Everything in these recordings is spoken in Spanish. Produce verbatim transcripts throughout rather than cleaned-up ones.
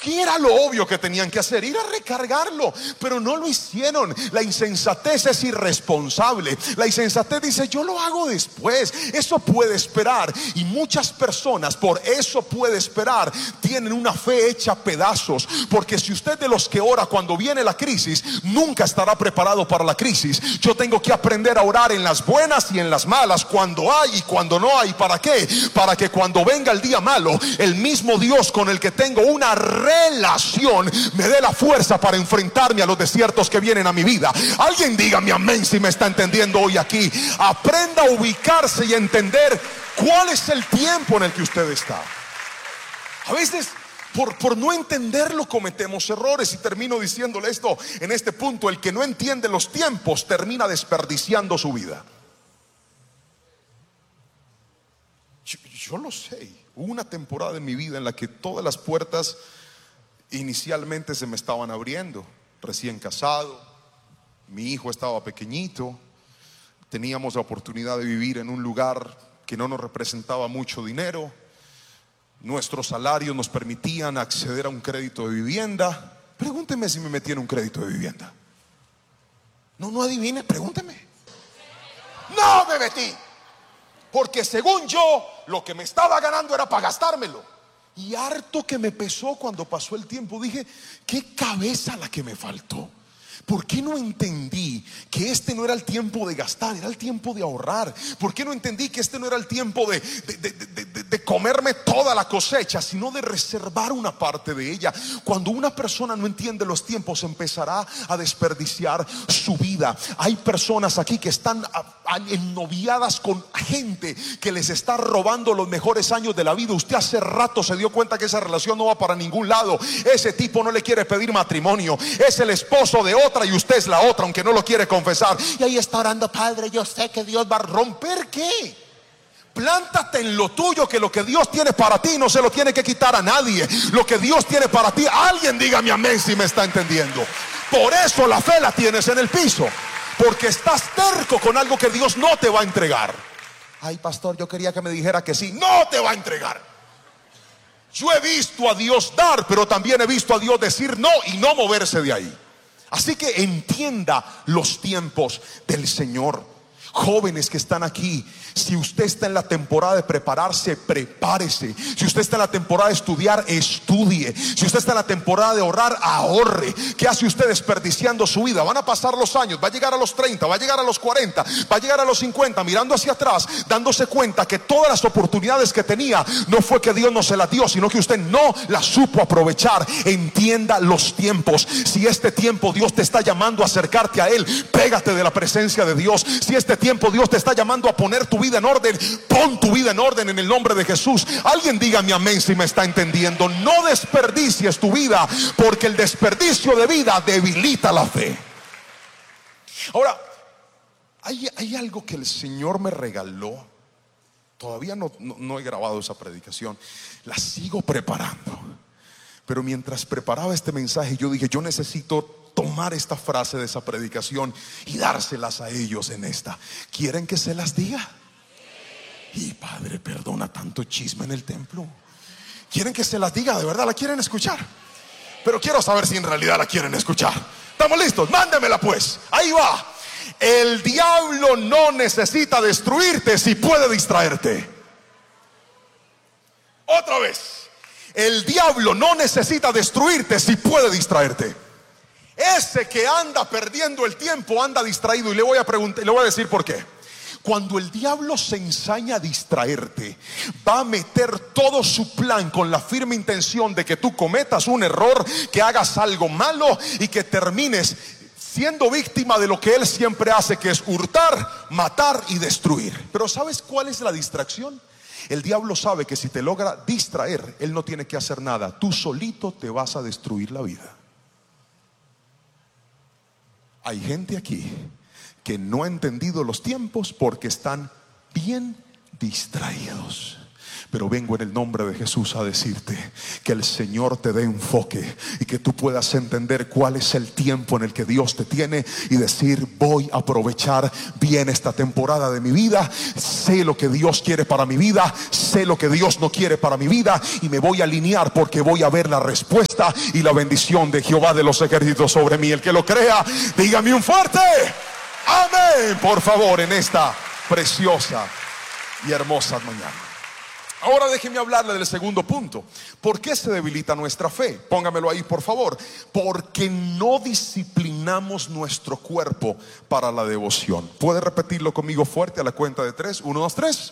¿Qué era lo obvio que tenían que hacer? Ir a recargarlo, pero no lo hicieron. La insensatez es irresponsable. La insensatez dice: yo lo hago después, eso puede esperar. Y muchas personas, por eso puede esperar, tienen una fe hecha pedazos. Porque si usted de los que ora cuando viene la crisis, nunca estará preparado para la crisis. Yo tengo que aprender a orar en las buenas y en las malas, cuando hay y cuando no hay. ¿Para qué? Para que cuando venga el día malo, el mismo Dios con el que tengo una relación me dé la fuerza para enfrentarme a los desiertos que vienen a mi vida. Alguien dígame amén si me está entendiendo hoy aquí. Aprenda a ubicarse y entender cuál es el tiempo en el que usted está. A veces por, por no entenderlo cometemos errores. Y termino diciéndole esto en este punto: el que no entiende los tiempos termina desperdiciando su vida. Yo, yo lo sé. Hubo una temporada en mi vida en la que todas las puertas inicialmente se me estaban abriendo. Recién casado, mi hijo estaba pequeñito, teníamos la oportunidad de vivir en un lugar que no nos representaba mucho dinero. Nuestros salarios nos permitían acceder a un crédito de vivienda. Pregúnteme si me metí en un crédito de vivienda. No, no adivine, pregúnteme. No me metí, porque según yo, lo que me estaba ganando era para gastármelo. Y harto que me pesó cuando pasó el tiempo. Dije: qué cabeza la que me faltó. ¿Por qué no entendí que este no era el tiempo de gastar, era el tiempo de ahorrar? ¿Por qué no entendí que este no era el tiempo de, de, de, de, de, de comerme toda la cosecha, sino de reservar una parte de ella? Cuando una persona no entiende los tiempos, empezará a desperdiciar su vida. Hay personas aquí que están ennoviadas con gente que les está robando los mejores años de la vida. Usted hace rato se dio cuenta que esa relación no va para ningún lado. Ese tipo no le quiere pedir matrimonio, es el esposo de otra y usted es la otra, aunque no lo quiere confesar. Y ahí está orando: Padre, yo sé que Dios va a romper. ¿Qué? Plántate en lo tuyo, que lo que Dios tiene para ti no se lo tiene que quitar a nadie. Lo que Dios tiene para ti, alguien dígame amén si me está entendiendo. Por eso la fe la tienes en el piso, porque estás terco con algo que Dios no te va a entregar. Ay, pastor, yo quería que me dijera que sí. No te va a entregar. Yo he visto a Dios dar, pero también he visto a Dios decir no y no moverse de ahí. Así que entienda los tiempos del Señor. Jóvenes que están aquí, si usted está en la temporada de prepararse, prepárese. Si usted está en la temporada de estudiar, estudie. Si usted está en la temporada de ahorrar, ahorre. ¿Qué hace usted desperdiciando su vida? Van a pasar los años, va a llegar a los treinta, va a llegar a los cuarenta, va a llegar a los cincuenta, mirando hacia atrás, dándose cuenta que todas las oportunidades que tenía, no fue que Dios no se las dio, sino que usted no las supo aprovechar. Entienda los tiempos. Si este tiempo Dios te está llamando a acercarte a Él, pégate de la presencia de Dios. Si este tiempo Dios te está llamando a poner tu vida en orden, pon tu vida en orden en el nombre de Jesús. Alguien dígame amén si me está entendiendo. No desperdicies tu vida, porque el desperdicio de vida debilita la fe. Ahora, hay, hay algo que el Señor me regaló. Todavía no, no, no he grabado esa predicación, la sigo preparando. Pero mientras preparaba este mensaje, yo dije: yo necesito tomar esta frase de esa predicación y dárselas a ellos en esta. ¿Quieren que se las diga? Y Padre, perdona tanto chisme en el templo. ¿Quieren que se las diga? ¿De verdad la quieren escuchar? Pero quiero saber si en realidad la quieren escuchar. ¿Estamos listos? Mándemela pues. Ahí va. El diablo no necesita destruirte si puede distraerte. Otra vez. El diablo no necesita destruirte si puede distraerte. Ese que anda perdiendo el tiempo anda distraído. Y le voy a preguntar, le voy a decir por qué. Cuando el diablo se ensaña a distraerte, va a meter todo su plan con la firme intención de que tú cometas un error, que hagas algo malo y que termines siendo víctima de lo que él siempre hace, que es hurtar, matar y destruir. Pero ¿sabes cuál es la distracción? El diablo sabe que si te logra distraer, él no tiene que hacer nada. Tú solito te vas a destruir la vida. Hay gente aquí que no ha entendido los tiempos porque están bien distraídos. Pero vengo en el nombre de Jesús a decirte que el Señor te dé enfoque y que tú puedas entender cuál es el tiempo en el que Dios te tiene y decir: voy a aprovechar bien esta temporada de mi vida. Sé lo que Dios quiere para mi vida, sé lo que Dios no quiere para mi vida, y me voy a alinear porque voy a ver la respuesta y la bendición de Jehová de los ejércitos sobre mí. El que lo crea, dígame un fuerte amén, por favor, en esta preciosa y hermosa mañana. Ahora déjeme hablarle del segundo punto. ¿Por qué se debilita nuestra fe? Póngamelo ahí, por favor. Porque no disciplinamos nuestro cuerpo para la devoción. ¿Puede repetirlo conmigo fuerte a la cuenta de tres? Uno, dos, tres.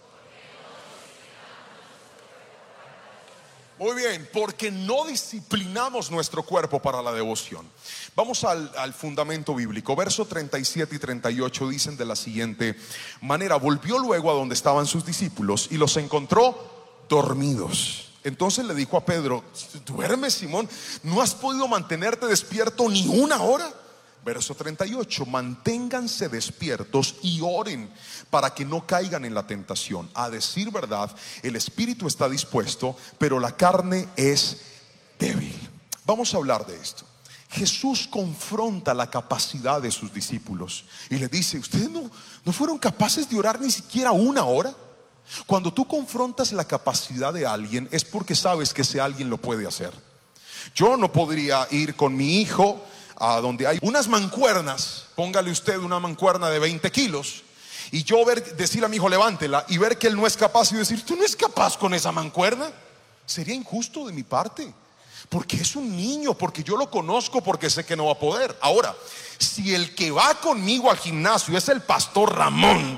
Muy bien, porque no disciplinamos nuestro cuerpo para la devoción. Vamos al, al fundamento bíblico. Verso treinta y siete y treinta y ocho dicen de la siguiente manera: volvió luego a donde estaban sus discípulos y los encontró dormidos. Entonces le dijo a Pedro: ¿duermes, Simón? ¿No has podido mantenerte despierto ni una hora? Verso treinta y ocho: manténganse despiertos y oren para que no caigan en la tentación. A decir verdad, el espíritu está dispuesto, pero la carne es débil. Vamos a hablar de esto. Jesús confronta la capacidad de sus discípulos y les dice: ¿ustedes no, no fueron capaces de orar ni siquiera una hora? Cuando tú confrontas la capacidad de alguien, es porque sabes que ese alguien lo puede hacer. Yo no podría ir con mi hijo a donde hay unas mancuernas, póngale usted una mancuerna de veinte kilos, y yo ver, decirle a mi hijo: levántela, y ver que él no es capaz y decir: tú no es capaz con esa mancuerna. Sería injusto de mi parte, porque es un niño, porque yo lo conozco, porque sé que no va a poder. Ahora, si el que va conmigo al gimnasio es el pastor Ramón,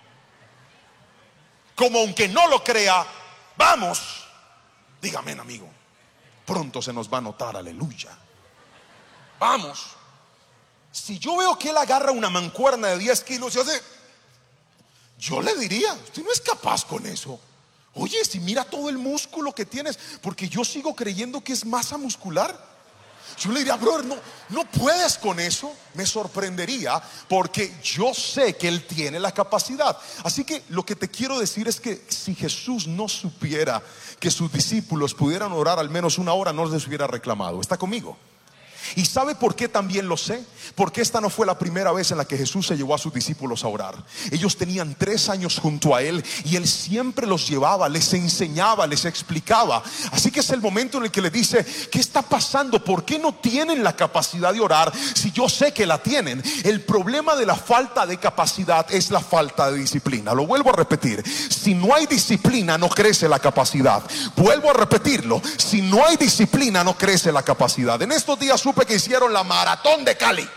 como aunque no lo crea, vamos, dígame, amigo, pronto se nos va a notar, aleluya. Vamos. Si yo veo que él agarra una mancuerna de diez kilos y hace, yo le diría: usted no es capaz con eso. Oye, si mira todo el músculo que tienes, porque yo sigo creyendo que es masa muscular. Yo le diría: brother, no, no puedes con eso. Me sorprendería, porque yo sé que él tiene la capacidad. Así que lo que te quiero decir es que si Jesús no supiera que sus discípulos pudieran orar al menos una hora, no les hubiera reclamado. ¿Está conmigo? ¿Y sabe por qué también lo sé? Porque esta no fue la primera vez en la que Jesús se llevó a sus discípulos a orar. Ellos tenían tres años junto a él y él siempre los llevaba, les enseñaba, les explicaba. Así que es el momento en el que le dice: ¿qué está pasando? ¿Por qué no tienen la capacidad de orar si yo sé que la tienen? El problema de la falta de capacidad es la falta de disciplina. Lo vuelvo a repetir: si no hay disciplina, no crece la capacidad. Vuelvo a repetirlo: si no hay disciplina, no crece la capacidad. En estos días supe que hicieron la maratón de Cali,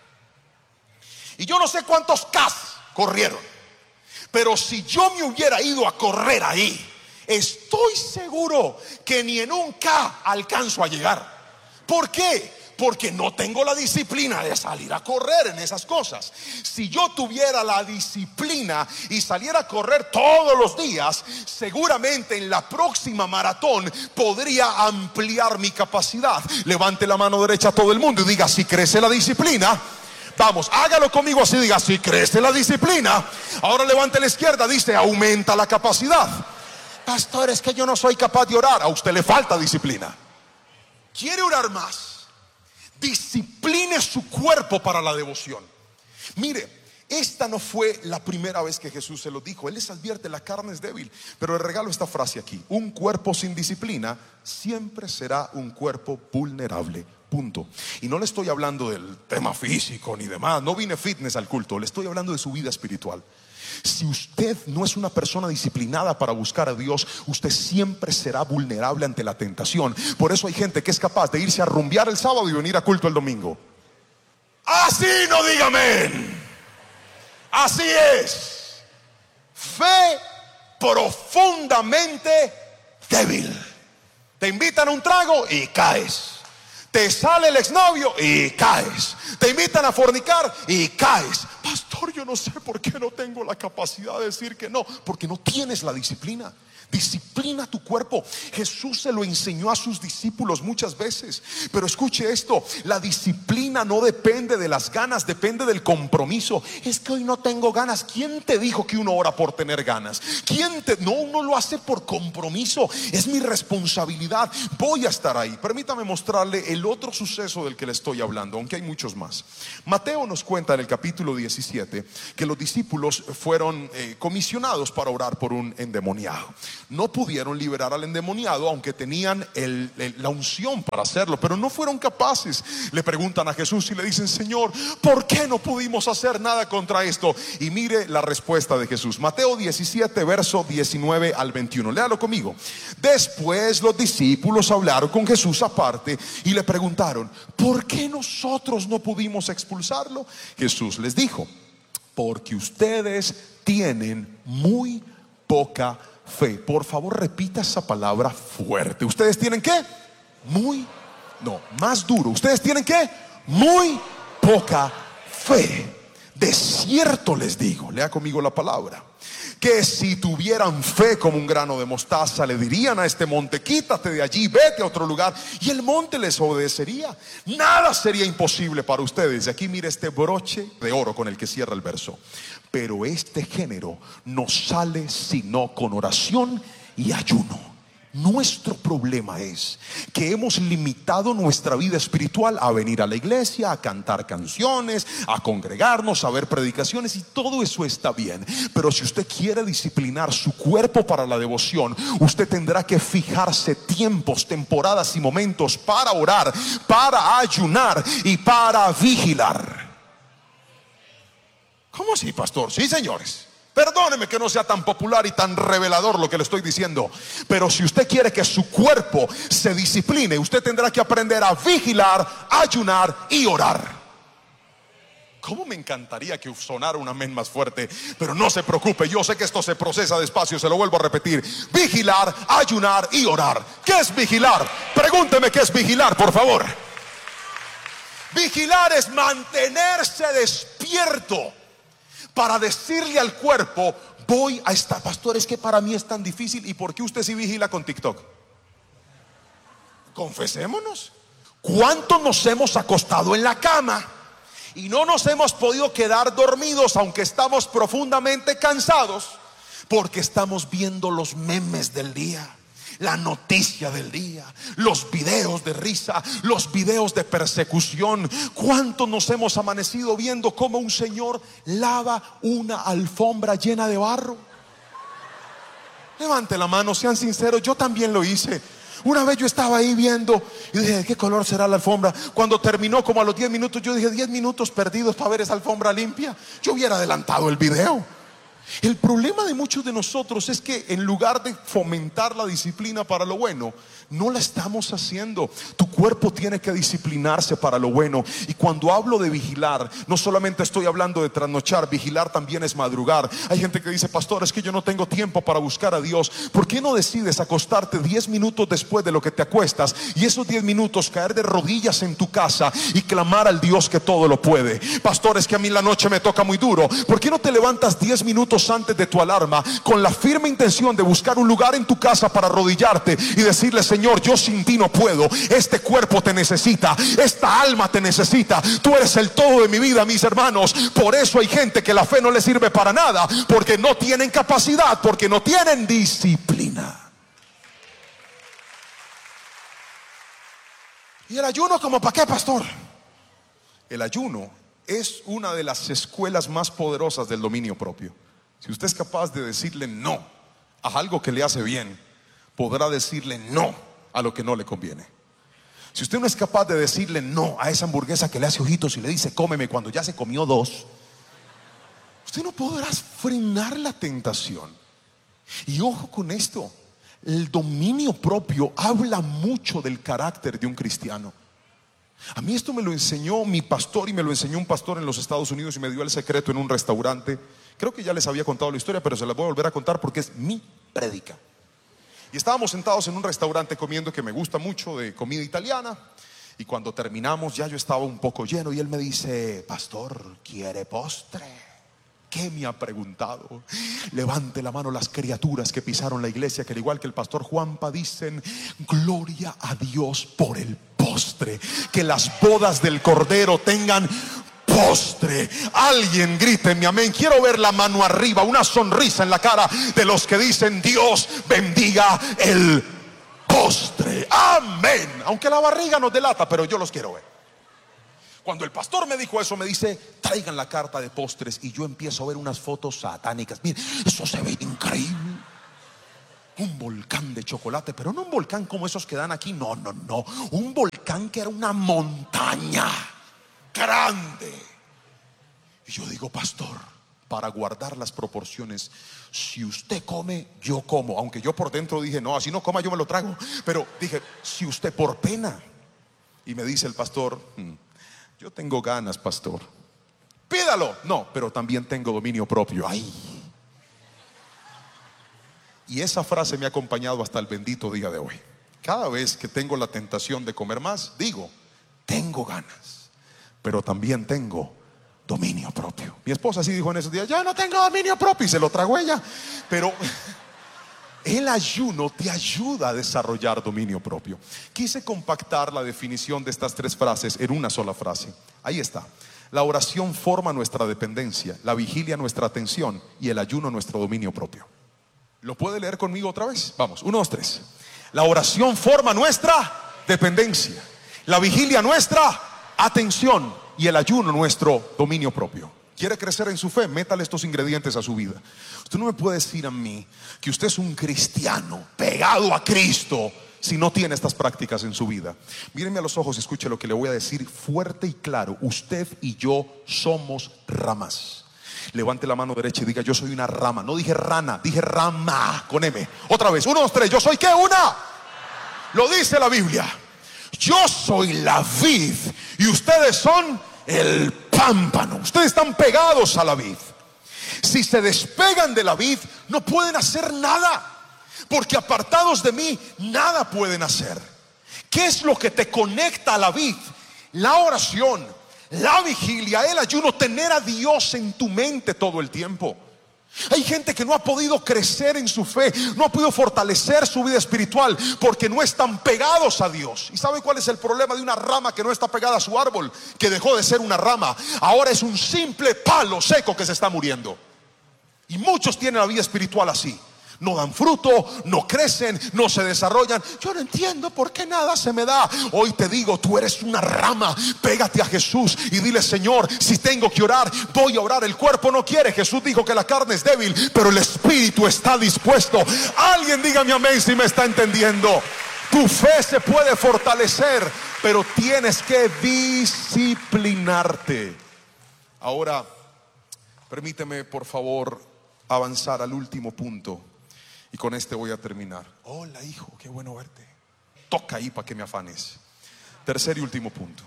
y yo no sé cuántos K corrieron, pero si yo me hubiera ido a correr ahí, estoy seguro que ni en un K alcanzo a llegar. ¿Por qué? Porque no tengo la disciplina de salir a correr en esas cosas. Si yo tuviera la disciplina y saliera a correr todos los días, seguramente en la próxima maratón podría ampliar mi capacidad. Levante la mano derecha a todo el mundo y diga: si crece la disciplina. Vamos, hágalo conmigo así, diga: si crece la disciplina. Ahora levante la izquierda, dice: aumenta la capacidad. Pastor, es que yo no soy capaz de orar. A usted le falta disciplina. ¿Quiere orar más? Discipline su cuerpo para la devoción. Mire, esta no fue la primera vez que Jesús se lo dijo. Él les advierte: la carne es débil. Pero le regalo esta frase aquí: un cuerpo sin disciplina siempre será un cuerpo vulnerable. Punto. Y no le estoy hablando del tema físico ni demás. No vine fitness al culto. Le estoy hablando de su vida espiritual. Si usted no es una persona disciplinada para buscar a Dios, usted siempre será vulnerable ante la tentación. Por eso hay gente que es capaz de irse a rumbear el sábado y venir a culto el domingo. Así no diga amén. Así es. Fe profundamente débil. Te invitan a un trago y caes. Te sale el exnovio y caes. Te invitan a fornicar y caes. Pastor, yo no sé por qué no tengo la capacidad de decir que no. Porque no tienes la disciplina. Disciplina tu cuerpo. Jesús se lo enseñó a sus discípulos muchas veces. Pero escuche esto, la disciplina no depende de las ganas, depende del compromiso. Es que hoy no tengo ganas. ¿Quién te dijo que uno ora por tener ganas? ¿Quién te? No, uno lo hace por compromiso. Es mi responsabilidad. Voy a estar ahí. Permítame mostrarle el otro suceso del que le estoy hablando, aunque hay muchos más. Mateo nos cuenta en el capítulo diecisiete que los discípulos fueron eh, comisionados para orar por un endemoniado. No pudieron liberar al endemoniado, aunque tenían el, el, la unción para hacerlo, pero no fueron capaces. Le preguntan a Jesús y le dicen: Señor, ¿por qué no pudimos hacer nada contra esto? Y mire la respuesta de Jesús. Mateo diecisiete, verso diecinueve al veintiuno. Léalo conmigo. Después los discípulos hablaron con Jesús aparte y le preguntaron: ¿por qué nosotros no pudimos expulsarlo? Jesús les dijo: porque ustedes tienen muy poca fe. Por favor, repita esa palabra fuerte. ¿Ustedes tienen qué? Muy, no, más duro. ¿Ustedes tienen qué? Muy poca fe. De cierto les digo, lea conmigo la palabra, que si tuvieran fe como un grano de mostaza, le dirían a este monte: quítate de allí, vete a otro lugar, y el monte les obedecería. Nada sería imposible para ustedes. Y aquí mire este broche de oro con el que cierra el verso: pero este género no sale sino con oración y ayuno. Nuestro problema es que hemos limitado nuestra vida espiritual a venir a la iglesia, a cantar canciones, a congregarnos, a ver predicaciones, y todo eso está bien. Pero si usted quiere disciplinar su cuerpo para la devoción, usted tendrá que fijarse tiempos, temporadas y momentos para orar, para ayunar y para vigilar. ¿Cómo así, pastor? Sí, señores. Perdóneme que no sea tan popular y tan revelador lo que le estoy diciendo, pero si usted quiere que su cuerpo se discipline, usted tendrá que aprender a vigilar, ayunar y orar. ¿Cómo me encantaría que sonara un amén más fuerte? Pero no se preocupe, yo sé que esto se procesa despacio. Se lo vuelvo a repetir: vigilar, ayunar y orar. ¿Qué es vigilar? Pregúnteme qué es vigilar, por favor. Vigilar es mantenerse despierto para decirle al cuerpo: voy a estar. Pastor, es que para mí es tan difícil. ¿Y por qué usted sí vigila con TikTok? Confesémonos. ¿Cuántos nos hemos acostado en la cama y no nos hemos podido quedar dormidos, aunque estamos profundamente cansados, porque estamos viendo los memes del día, la noticia del día, los videos de risa, los videos de persecución? ¿Cuántos nos hemos amanecido viendo cómo un señor lava una alfombra llena de barro? Levante la mano, sean sinceros. Yo también lo hice. Una vez yo estaba ahí viendo y dije: ¿de qué color será la alfombra? Cuando terminó, como a los diez minutos, yo dije: diez minutos perdidos para ver esa alfombra limpia. Yo hubiera adelantado el video. El problema de muchos de nosotros es que en lugar de fomentar la disciplina para lo bueno, no la estamos haciendo. Tu cuerpo tiene que disciplinarse para lo bueno. Y cuando hablo de vigilar, no solamente estoy hablando de trasnochar. Vigilar también es madrugar. Hay gente que dice: pastor, es que yo no tengo tiempo para buscar a Dios. ¿Por qué no decides acostarte diez minutos después de lo que te acuestas, y esos diez minutos caer de rodillas en tu casa y clamar al Dios que todo lo puede? Pastor, es que a mí la noche me toca muy duro. ¿Por qué no te levantas diez minutos antes de tu alarma con la firme intención de buscar un lugar en tu casa para arrodillarte y decirle: Señor, yo sin ti no puedo. Este cuerpo te necesita, esta alma te necesita. Tú eres el todo de mi vida, mis hermanos. Por eso hay gente que la fe no le sirve para nada, porque no tienen capacidad, porque no tienen disciplina. ¿Y el ayuno como para qué, pastor? El ayuno es una de las escuelas más poderosas del dominio propio. Si usted es capaz de decirle no a algo que le hace bien, podrá decirle no a lo que no le conviene. Si usted no es capaz de decirle no a esa hamburguesa que le hace ojitos y le dice: cómeme, cuando ya se comió dos, usted no podrá frenar la tentación. Y ojo con esto: el dominio propio habla mucho del carácter de un cristiano. A mí esto me lo enseñó mi pastor, y me lo enseñó un pastor en los Estados Unidos, y me dio el secreto en un restaurante. Creo que ya les había contado la historia, pero se la voy a volver a contar porque es mi prédica. Y estábamos sentados en un restaurante comiendo, que me gusta mucho, de comida italiana. Y cuando terminamos, ya yo estaba un poco lleno, y él me dice: pastor, ¿quiere postre? ¿Qué me ha preguntado? Levante la mano las criaturas que pisaron la iglesia, que al igual que el pastor Juanpa dicen: gloria a Dios por el postre. Que las bodas del Cordero tengan postre. Alguien gríteme amén. Quiero ver la mano arriba, una sonrisa en la cara de los que dicen: Dios bendiga el postre. Amén. Aunque la barriga nos delata, pero yo los quiero ver. Cuando el pastor me dijo eso, me dice: traigan la carta de postres. Y yo empiezo a ver unas fotos satánicas. Miren, eso se ve increíble. Un volcán de chocolate, pero no un volcán como esos que dan aquí. No, no, no. Un volcán que era una montaña grande. Y yo digo: pastor, para guardar las proporciones, si usted come, yo como. Aunque yo por dentro dije: no, así no coma, yo me lo trago. Pero dije: si usted, por pena. Y me dice el pastor: hmm, yo tengo ganas, pastor. Pídalo. No, pero también tengo dominio propio. Ay. Y esa frase me ha acompañado hasta el bendito día de hoy. Cada vez que tengo la tentación de comer más, digo: tengo ganas, pero también tengo dominio propio. Mi esposa sí dijo en esos días: yo no tengo dominio propio, y se lo tragó ella. Pero el ayuno te ayuda a desarrollar dominio propio. Quise compactar la definición de estas tres frases en una sola frase. Ahí está: la oración forma nuestra dependencia, la vigilia nuestra atención y el ayuno nuestro dominio propio. ¿Lo puede leer conmigo otra vez? Vamos, uno, dos, tres. La oración forma nuestra dependencia, la vigilia nuestra atención y el ayuno nuestro dominio propio. ¿Quiere crecer en su fe? Métale estos ingredientes a su vida. Usted no me puede decir a mí que usted es un cristiano pegado a Cristo si no tiene estas prácticas en su vida. Míreme a los ojos y escuche lo que le voy a decir fuerte y claro. Usted y yo somos ramas. Levante la mano derecha y diga: yo soy una rama. No dije rana, dije rama con M. Otra vez, uno, dos, tres. ¿Yo soy qué? Una. Lo dice la Biblia. Yo soy la vid y ustedes son el pámpano. Ustedes están pegados a la vid. Si se despegan de la vid, no pueden hacer nada, porque apartados de mí nada pueden hacer. ¿Qué es lo que te conecta a la vid? La oración, la vigilia, el ayuno, tener a Dios en tu mente todo el tiempo. Hay gente que no ha podido crecer en su fe, no ha podido fortalecer su vida espiritual porque no están pegados a Dios. ¿Y sabe cuál es el problema de una rama que no está pegada a su árbol? Que dejó de ser una rama, ahora es un simple palo seco que se está muriendo. Y muchos tienen la vida espiritual así. No dan fruto, no crecen, no se desarrollan. Yo no entiendo por qué nada se me da. Hoy te digo: tú eres una rama. Pégate a Jesús y dile: Señor, si tengo que orar, voy a orar. El cuerpo no quiere. Jesús dijo que la carne es débil, pero el espíritu está dispuesto. Alguien dígame amén si me está entendiendo. Tu fe se puede fortalecer, pero tienes que disciplinarte. Ahora, permíteme por favor avanzar al último punto. Y con este voy a terminar. Hola, hijo, qué bueno verte. Toca ahí para que me afanes. Tercer y último punto.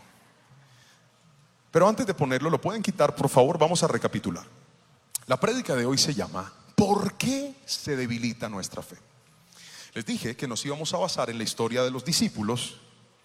Pero antes de ponerlo, lo pueden quitar, por favor. Vamos a recapitular. La prédica de hoy se llama: ¿por qué se debilita nuestra fe? Les dije que nos íbamos a basar en la historia de los discípulos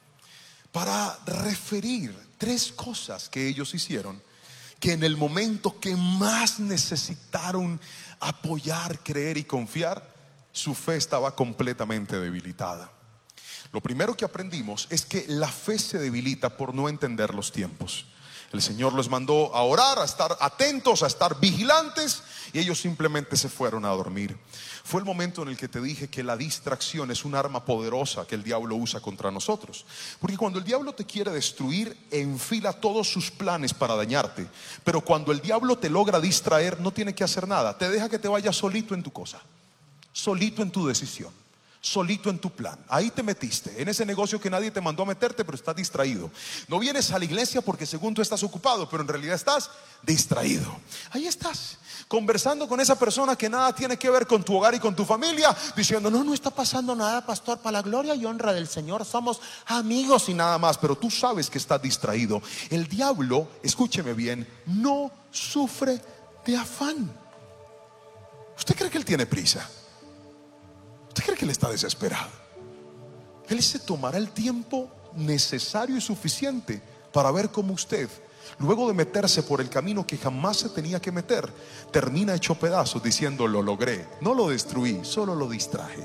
para referir tres cosas que ellos hicieron, que en el momento que más necesitaron apoyar, creer y confiar, su fe estaba completamente debilitada. Lo primero que aprendimos es que la fe se debilita por no entender los tiempos. El Señor los mandó a orar, a estar atentos, a estar vigilantes, y ellos simplemente se fueron a dormir. Fue el momento en el que te dije que la distracción es un arma poderosa que el diablo usa contra nosotros. Porque cuando el diablo te quiere destruir, enfila todos sus planes para dañarte. Pero cuando el diablo te logra distraer, no tiene que hacer nada. Te deja que te vayas solito en tu cosa, solito en tu decisión, solito en tu plan. Ahí te metiste, en ese negocio que nadie te mandó a meterte, pero estás distraído. No vienes a la iglesia porque según tú estás ocupado, pero en realidad estás distraído. Ahí estás, conversando con esa persona que nada tiene que ver con tu hogar y con tu familia, diciendo: no, no está pasando nada, pastor, para la gloria y honra del Señor somos amigos y nada más. Pero tú sabes que estás distraído. El diablo, escúcheme bien, no sufre de afán. ¿Usted cree que él tiene prisa? ¿Usted cree que él está desesperado? Él se tomará el tiempo necesario y suficiente para ver cómo usted luego de meterse por el camino que jamás se tenía que meter, termina hecho pedazos diciendo: lo logré, no lo destruí, solo lo distraje.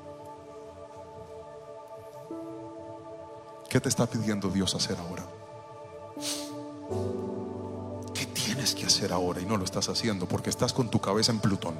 ¿Qué te está pidiendo Dios hacer ahora? ¿Qué tienes que hacer ahora y no lo estás haciendo porque estás con tu cabeza en Plutón?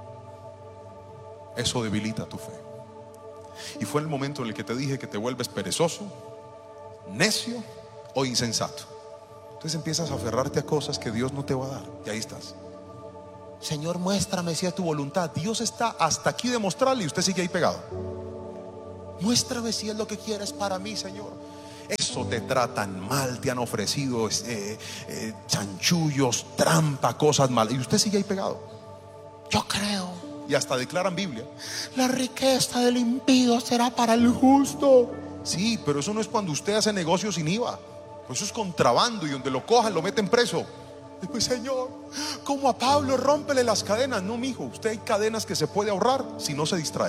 Eso debilita tu fe. Y fue el momento en el que te dije que te vuelves perezoso, necio o insensato. Entonces empiezas a aferrarte a cosas que Dios no te va a dar. Y ahí estás: Señor, muéstrame si es tu voluntad. Dios está hasta aquí de mostrarle y usted sigue ahí pegado. Muéstrame si es lo que quieres para mí, Señor. Eso te tratan mal, te han ofrecido eh, eh, chanchullos, trampa, cosas malas, y usted sigue ahí pegado. Yo creo. Y hasta declaran Biblia: la riqueza del impío será para el justo. Sí, pero eso no es cuando usted hace negocios sin I V A. Eso es contrabando, y donde lo cojan lo meten preso. Después: Señor, como a Pablo, rómpele las cadenas. No, mijo, usted hay cadenas que se puede ahorrar si no se distrae.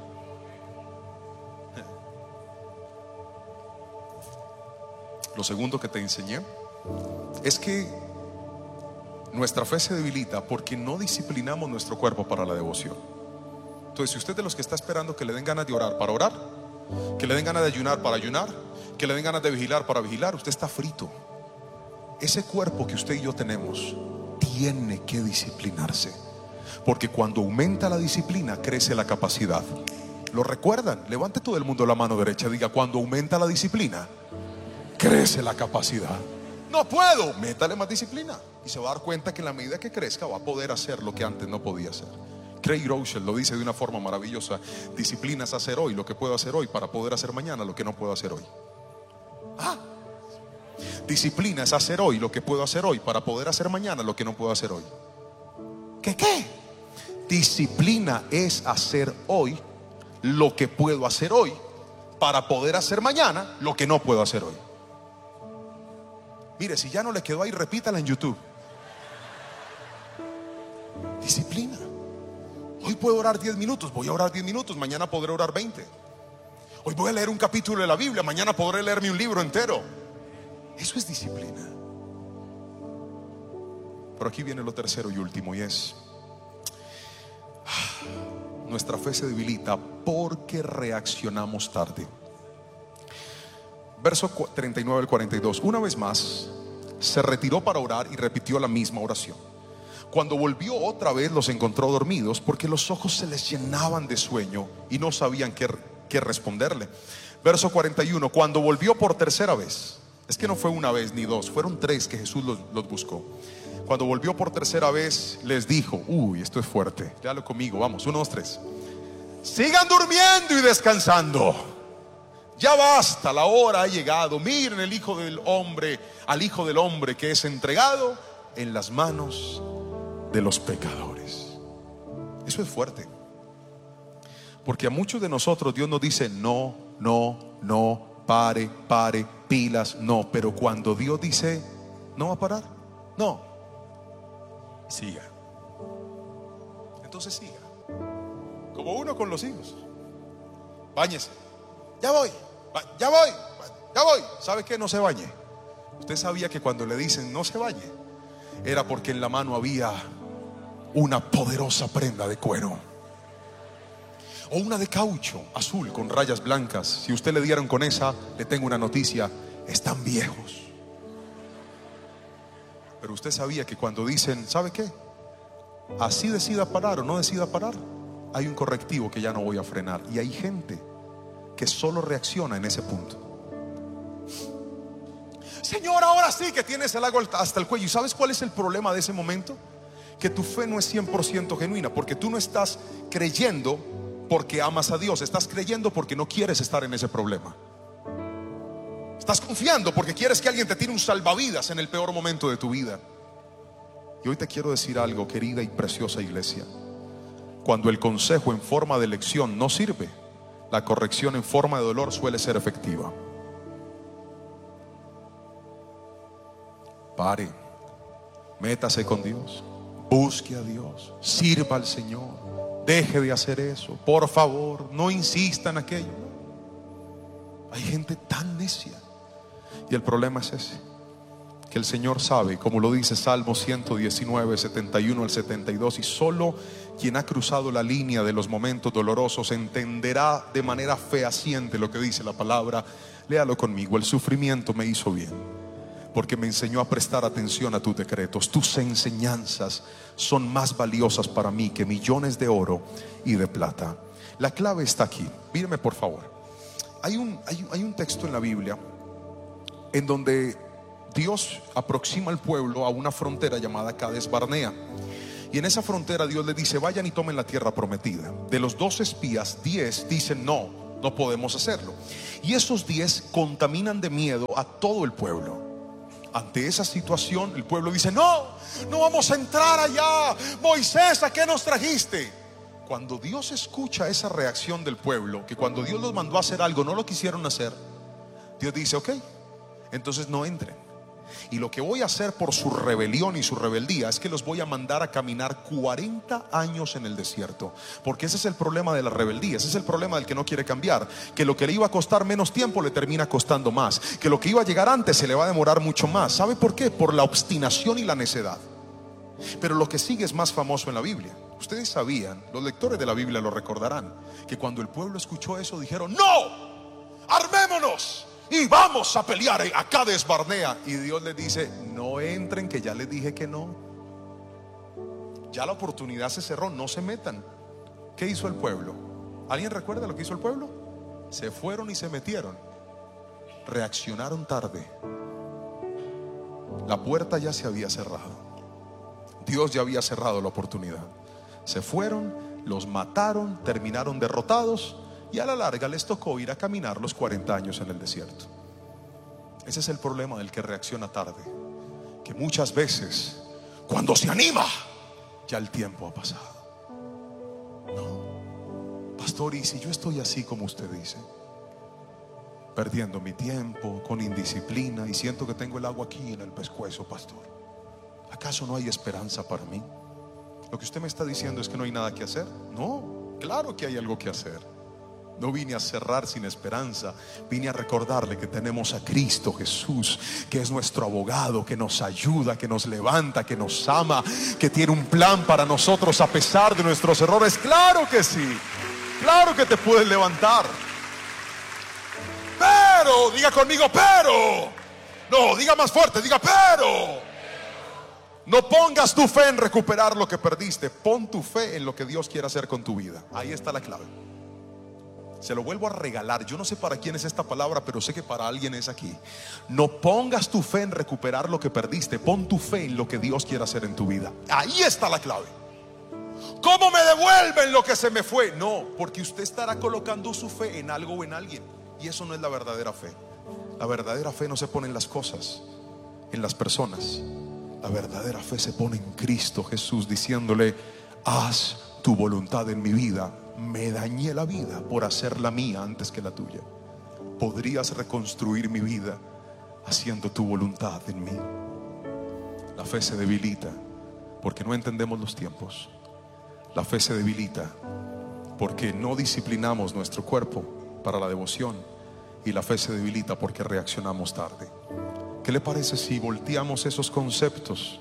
Lo segundo que te enseñé es que nuestra fe se debilita porque no disciplinamos nuestro cuerpo para la devoción. Entonces, si usted es de los que está esperando que le den ganas de orar para orar, que le den ganas de ayunar para ayunar, que le den ganas de vigilar para vigilar, usted está frito. Ese cuerpo que usted y yo tenemos tiene que disciplinarse, porque cuando aumenta la disciplina crece la capacidad. ¿Lo recuerdan? Levante todo el mundo la mano derecha, diga: cuando aumenta la disciplina crece la capacidad. No puedo, métale más disciplina y se va a dar cuenta que en la medida que crezca va a poder hacer lo que antes no podía hacer. Craig Rochelle lo dice de una forma maravillosa: disciplina es hacer hoy lo que puedo hacer hoy para poder hacer mañana lo que no puedo hacer hoy. Ah, disciplina es hacer hoy lo que puedo hacer hoy para poder hacer mañana lo que no puedo hacer hoy. ¿Qué qué? Disciplina es hacer hoy lo que puedo hacer hoy para poder hacer mañana lo que no puedo hacer hoy. Mire, si ya no le quedó ahí, repítala en YouTube. Disciplina. Hoy puedo orar diez minutos, voy a orar diez minutos, mañana podré orar veinte. Hoy voy a leer un capítulo de la Biblia, mañana podré leerme un libro entero. Eso es disciplina. Pero aquí viene lo tercero y último, y es: nuestra fe se debilita porque reaccionamos tarde. Verso treinta y nueve al cuarenta y dos. Una vez más se retiró para orar y repitió la misma oración. Cuando volvió otra vez los encontró dormidos, porque los ojos se les llenaban de sueño y no sabían qué, qué responderle. Verso cuarenta y uno. Cuando volvió por tercera vez, es que no fue una vez ni dos, fueron tres que Jesús los, los buscó. Cuando volvió por tercera vez les dijo: uy, esto es fuerte, léalo conmigo, vamos, uno, dos, tres. Sigan durmiendo y descansando. Ya basta, la hora ha llegado. Miren el hijo del hombre, al hijo del hombre que es entregado en las manos de los pecadores. Eso es fuerte, porque a muchos de nosotros Dios nos dice: no, no, no, pare, pare, pilas, no. Pero cuando Dios dice: no va a parar, no, siga. Entonces siga, como uno con los hijos. Báñese. Ya voy, ya voy, ya voy. ¿Sabe qué? No se bañe. Usted sabía que cuando le dicen no se bañe, era porque en la mano había una poderosa prenda de cuero, o una de caucho azul con rayas blancas. Si usted le dieron con esa, le tengo una noticia: están viejos. Pero usted sabía que cuando dicen, ¿sabe qué? Así decida parar o no decida parar, hay un correctivo que ya no voy a frenar. Y hay gente que solo reacciona en ese punto. Señor, ahora sí que tienes el agua hasta el cuello. ¿Y sabes cuál es el problema de ese momento? Que tu fe no es cien por ciento genuina, porque tú no estás creyendo porque amas a Dios, estás creyendo porque no quieres estar en ese problema. Estás confiando porque quieres que alguien te tire un salvavidas en el peor momento de tu vida. Y hoy te quiero decir algo, querida y preciosa iglesia: cuando el consejo en forma de lección no sirve, la corrección en forma de dolor suele ser efectiva. Pare, métase con Dios, busque a Dios, sirva al Señor, deje de hacer eso, por favor, no insista en aquello. Hay gente tan necia, y el problema es ese: que el Señor sabe, como lo dice Salmo ciento diecinueve, setenta y uno al setenta y dos, y solo quien ha cruzado la línea de los momentos dolorosos entenderá de manera fehaciente lo que dice la palabra. Léalo conmigo: el sufrimiento me hizo bien, porque me enseñó a prestar atención a tus decretos. Tus enseñanzas son más valiosas para mí que millones de oro y de plata. La clave está aquí. Míreme por favor. Hay un, hay, hay un texto en la Biblia en donde Dios aproxima al pueblo a una frontera llamada Cades Barnea. Y en esa frontera Dios le dice: vayan y tomen la tierra prometida. De los dos espías, diez dicen: no, no podemos hacerlo. Y esos diez contaminan de miedo a todo el pueblo. Ante esa situación, el pueblo dice: no, no vamos a entrar allá. Moisés, ¿a qué nos trajiste? Cuando Dios escucha esa reacción del pueblo, que cuando Dios los mandó a hacer algo no lo quisieron hacer, Dios dice: ok, entonces no entren. Y lo que voy a hacer por su rebelión y su rebeldía es que los voy a mandar a caminar cuarenta años en el desierto. Porque ese es el problema de la rebeldía. Ese es el problema del que no quiere cambiar. Que lo que le iba a costar menos tiempo le termina costando más. Que lo que iba a llegar antes se le va a demorar mucho más. ¿Sabe por qué? Por la obstinación y la necedad. Pero lo que sigue es más famoso en la Biblia. Ustedes sabían, los lectores de la Biblia lo recordarán, que cuando el pueblo escuchó eso dijeron: no, armémonos y vamos a pelear a Cades Barnea. Y Dios les dice: no entren, que ya les dije que no. Ya la oportunidad se cerró, no se metan. ¿Qué hizo el pueblo? ¿Alguien recuerda lo que hizo el pueblo? Se fueron y se metieron. Reaccionaron tarde. La puerta ya se había cerrado. Dios ya había cerrado la oportunidad. Se fueron, los mataron, terminaron derrotados, y a la larga les tocó ir a caminar los cuarenta años en el desierto. Ese es el problema del que reacciona tarde, que muchas veces cuando se anima ya el tiempo ha pasado. No, pastor, y si yo estoy así como usted dice, perdiendo mi tiempo, con indisciplina, y siento que tengo el agua aquí en el pescuezo, pastor, ¿acaso no hay esperanza para mí? Lo que usted me está diciendo es que no hay nada que hacer. No, claro que hay algo que hacer. No vine a cerrar sin esperanza. Vine a recordarle que tenemos a Cristo Jesús, que es nuestro abogado, que nos ayuda, que nos levanta, que nos ama, que tiene un plan para nosotros a pesar de nuestros errores. Claro que sí. Claro que te puedes levantar. Pero, diga conmigo, pero. No, diga más fuerte, diga pero. No pongas tu fe en recuperar lo que perdiste. Pon tu fe en lo que Dios quiere hacer con tu vida. Ahí está la clave. Se lo vuelvo a regalar. Yo no sé para quién es esta palabra, pero sé que para alguien es aquí. No pongas tu fe en recuperar lo que perdiste. Pon tu fe en lo que Dios quiere hacer en tu vida. Ahí está la clave. ¿Cómo me devuelven lo que se me fue? No, porque usted estará colocando su fe en algo o en alguien, y eso no es la verdadera fe. La verdadera fe no se pone en las cosas, en las personas. La verdadera fe se pone en Cristo Jesús, diciéndole: haz tu voluntad en mi vida. Me dañé la vida por hacer la mía antes que la tuya. Podrías reconstruir mi vida haciendo tu voluntad en mí. La fe se debilita porque no entendemos los tiempos. La fe se debilita porque no disciplinamos nuestro cuerpo para la devoción. Y la fe se debilita porque reaccionamos tarde. ¿Qué le parece si volteamos esos conceptos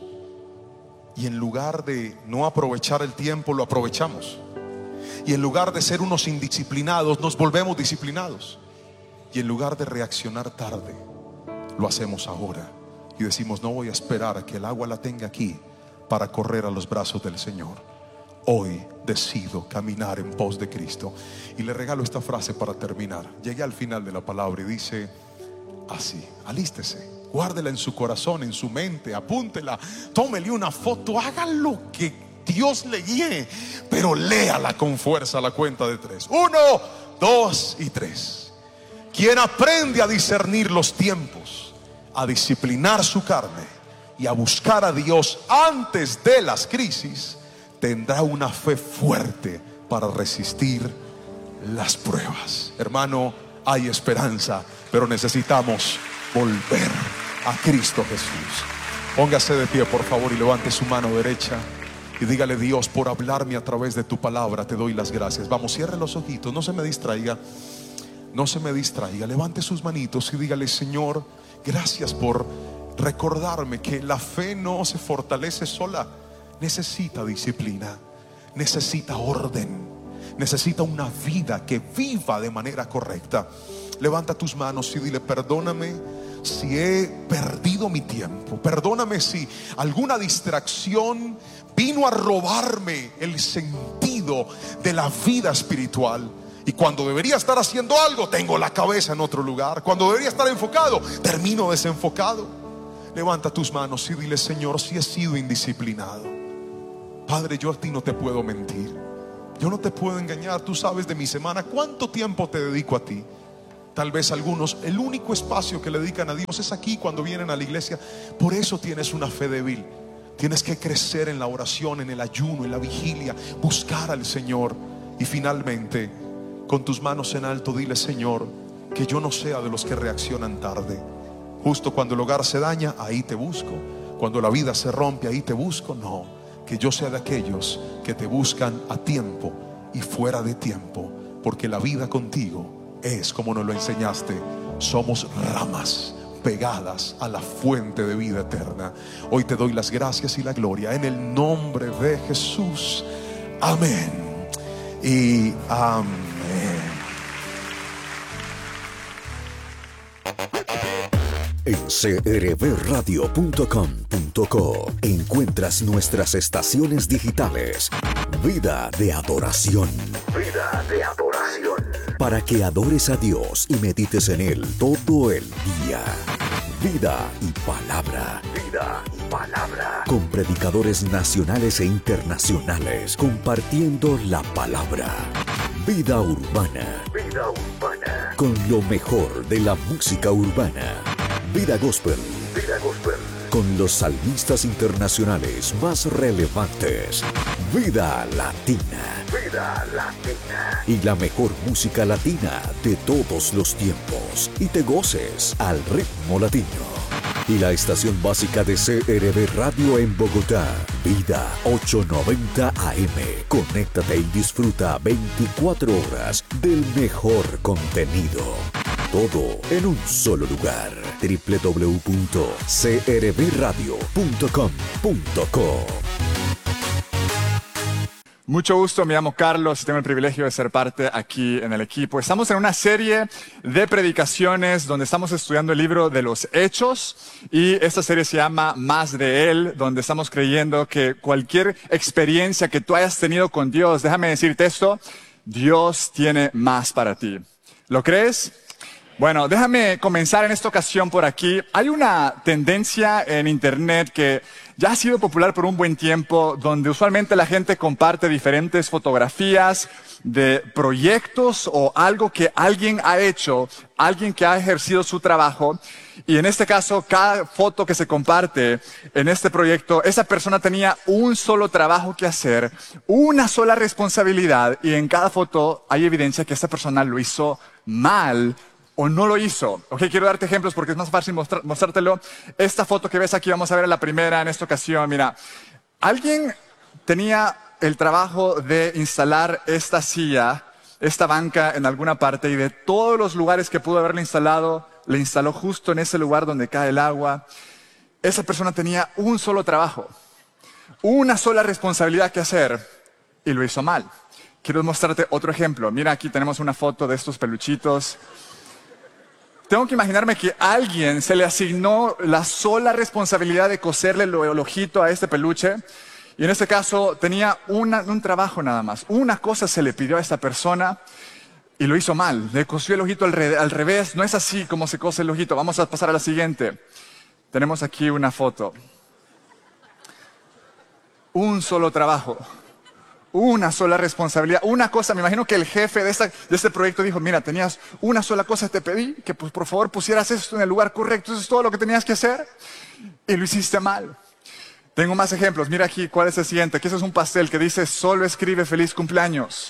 y en lugar de no aprovechar el tiempo, lo aprovechamos? Y en lugar de ser unos indisciplinados, nos volvemos disciplinados. Y en lugar de reaccionar tarde, lo hacemos ahora. Y decimos: no voy a esperar a que el agua la tenga aquí para correr a los brazos del Señor. Hoy decido caminar en pos de Cristo. Y le regalo esta frase para terminar. Llegué al final de la palabra y dice así: alístese. Guárdela en su corazón, en su mente, apúntela, tómele una foto, haga lo que Dios le guíe, pero léala con fuerza a la cuenta de tres. Uno, dos y tres. Quien aprende a discernir los tiempos, a disciplinar su carne y a buscar a Dios antes de las crisis, tendrá una fe fuerte para resistir las pruebas. Hermano, hay esperanza, pero necesitamos volver a Cristo Jesús. Póngase de pie, por favor, y levante su mano derecha y dígale: Dios, por hablarme a través de tu palabra, te doy las gracias. Vamos, cierre los ojitos, no se me distraiga. No se me distraiga, levante sus manitos y dígale: Señor, gracias por recordarme que la fe no se fortalece sola, necesita disciplina, necesita orden, necesita una vida que viva de manera correcta. Levanta tus manos y dile: perdóname si he perdido mi tiempo, perdóname si alguna distracción vino a robarme el sentido de la vida espiritual. Y cuando debería estar haciendo algo, tengo la cabeza en otro lugar. Cuando debería estar enfocado, termino desenfocado. Levanta tus manos y dile: Señor, si he sido indisciplinado, Padre, yo a ti no te puedo mentir, yo no te puedo engañar. Tú sabes de mi semana cuánto tiempo te dedico a ti. Tal vez algunos, el único espacio que le dedican a Dios es aquí cuando vienen a la iglesia. Por eso tienes una fe débil. Tienes que crecer en la oración, en el ayuno, en la vigilia, buscar al Señor. Y finalmente, con tus manos en alto, dile: Señor, que yo no sea de los que reaccionan tarde. Justo cuando el hogar se daña, ahí te busco. Cuando la vida se rompe, ahí te busco. No, que yo sea de aquellos que te buscan a tiempo y fuera de tiempo, porque la vida contigo es como nos lo enseñaste. Somos ramas pegadas a la fuente de vida eterna. Hoy te doy las gracias y la gloria en el nombre de Jesús. Amén y amén. En c r b radio punto com punto co encuentras nuestras estaciones digitales. Vida de adoración. Vida de adoración. Para que adores a Dios y medites en Él todo el día. Vida y palabra. Vida y palabra. Con predicadores nacionales e internacionales compartiendo la palabra. Vida urbana. Vida urbana. Con lo mejor de la música urbana. Vida gospel. Vida gospel. Con los salmistas internacionales más relevantes. Vida latina. Vida latina. Y la mejor música latina de todos los tiempos. Y te goces al ritmo latino. Y la estación básica de C R B Radio en Bogotá. Vida ochocientos noventa A M. Conéctate y disfruta veinticuatro horas del mejor contenido. Todo en un solo lugar. doble u doble u doble u punto c r b radio punto com punto co. Mucho gusto, me llamo Carlos y tengo el privilegio de ser parte aquí en el equipo. Estamos en una serie de predicaciones donde estamos estudiando el libro de los Hechos y esta serie se llama Más de Él, donde estamos creyendo que cualquier experiencia que tú hayas tenido con Dios, déjame decirte esto, Dios tiene más para ti. ¿Lo crees? Bueno, déjame comenzar en esta ocasión por aquí. Hay una tendencia en internet que ya ha sido popular por un buen tiempo, donde usualmente la gente comparte diferentes fotografías de proyectos o algo que alguien ha hecho, alguien que ha ejercido su trabajo. Y en este caso, cada foto que se comparte en este proyecto, esa persona tenía un solo trabajo que hacer, una sola responsabilidad, y en cada foto hay evidencia que esta persona lo hizo mal o no lo hizo. Ok, quiero darte ejemplos porque es más fácil mostrar, mostrártelo. Esta foto que ves aquí, vamos a ver la primera en esta ocasión. Mira, alguien tenía el trabajo de instalar esta silla, esta banca en alguna parte, y de todos los lugares que pudo haberle instalado, le instaló justo en ese lugar donde cae el agua. Esa persona tenía un solo trabajo, una sola responsabilidad que hacer, y lo hizo mal. Quiero mostrarte otro ejemplo. Mira, aquí tenemos una foto de estos peluchitos. Tengo que imaginarme que a alguien se le asignó la sola responsabilidad de coserle el ojito a este peluche. Y en este caso tenía una, un trabajo nada más. Una cosa se le pidió a esta persona y lo hizo mal. Le cosió el ojito al, re, al revés. No es así como se cose el ojito. Vamos a pasar a la siguiente. Tenemos aquí una foto. Un solo trabajo. Una sola responsabilidad, una cosa. Me imagino que el jefe de, esta, de este proyecto dijo: mira, tenías una sola cosa, te pedí que pues, por favor pusieras esto en el lugar correcto. Eso es todo lo que tenías que hacer y lo hiciste mal. Tengo más ejemplos. Mira aquí, ¿cuál es el siguiente? Aquí eso es un pastel que dice: solo escribe feliz cumpleaños.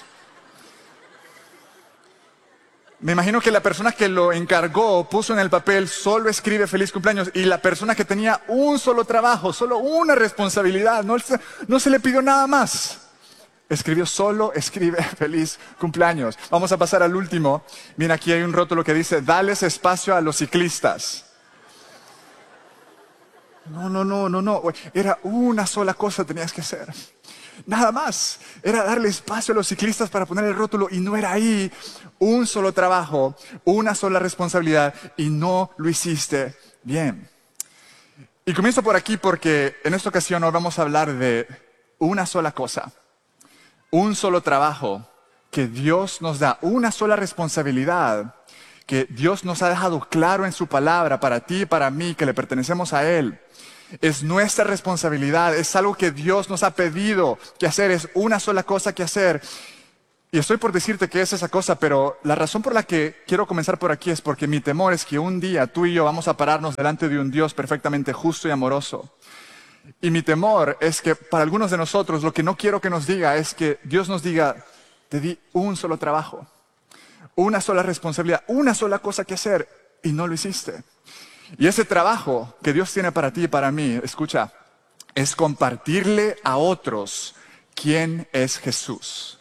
Me imagino que la persona que lo encargó puso en el papel: solo escribe feliz cumpleaños. Y la persona que tenía un solo trabajo, solo una responsabilidad, no, no se le pidió nada más, escribió: solo escribe feliz cumpleaños. Vamos a pasar al último. Mira, aquí hay un rótulo que dice: dales espacio a los ciclistas. No, no, no, no, no. Era una sola cosa que tenías que hacer. Nada más. Era darle espacio a los ciclistas para poner el rótulo y no era ahí. Un solo trabajo, una sola responsabilidad y no lo hiciste bien. Y comienzo por aquí porque en esta ocasión hoy vamos a hablar de una sola cosa. Un solo trabajo que Dios nos da, una sola responsabilidad que Dios nos ha dejado claro en su palabra para ti y para mí, que le pertenecemos a Él. Es nuestra responsabilidad, es algo que Dios nos ha pedido que hacer, es una sola cosa que hacer. Y estoy por decirte que es esa cosa, pero la razón por la que quiero comenzar por aquí es porque mi temor es que un día tú y yo vamos a pararnos delante de un Dios perfectamente justo y amoroso. Y mi temor es que para algunos de nosotros lo que no quiero que nos diga es que Dios nos diga, te di un solo trabajo, una sola responsabilidad, una sola cosa que hacer y no lo hiciste. Y ese trabajo que Dios tiene para ti y para mí, escucha, es compartirle a otros quién es Jesús.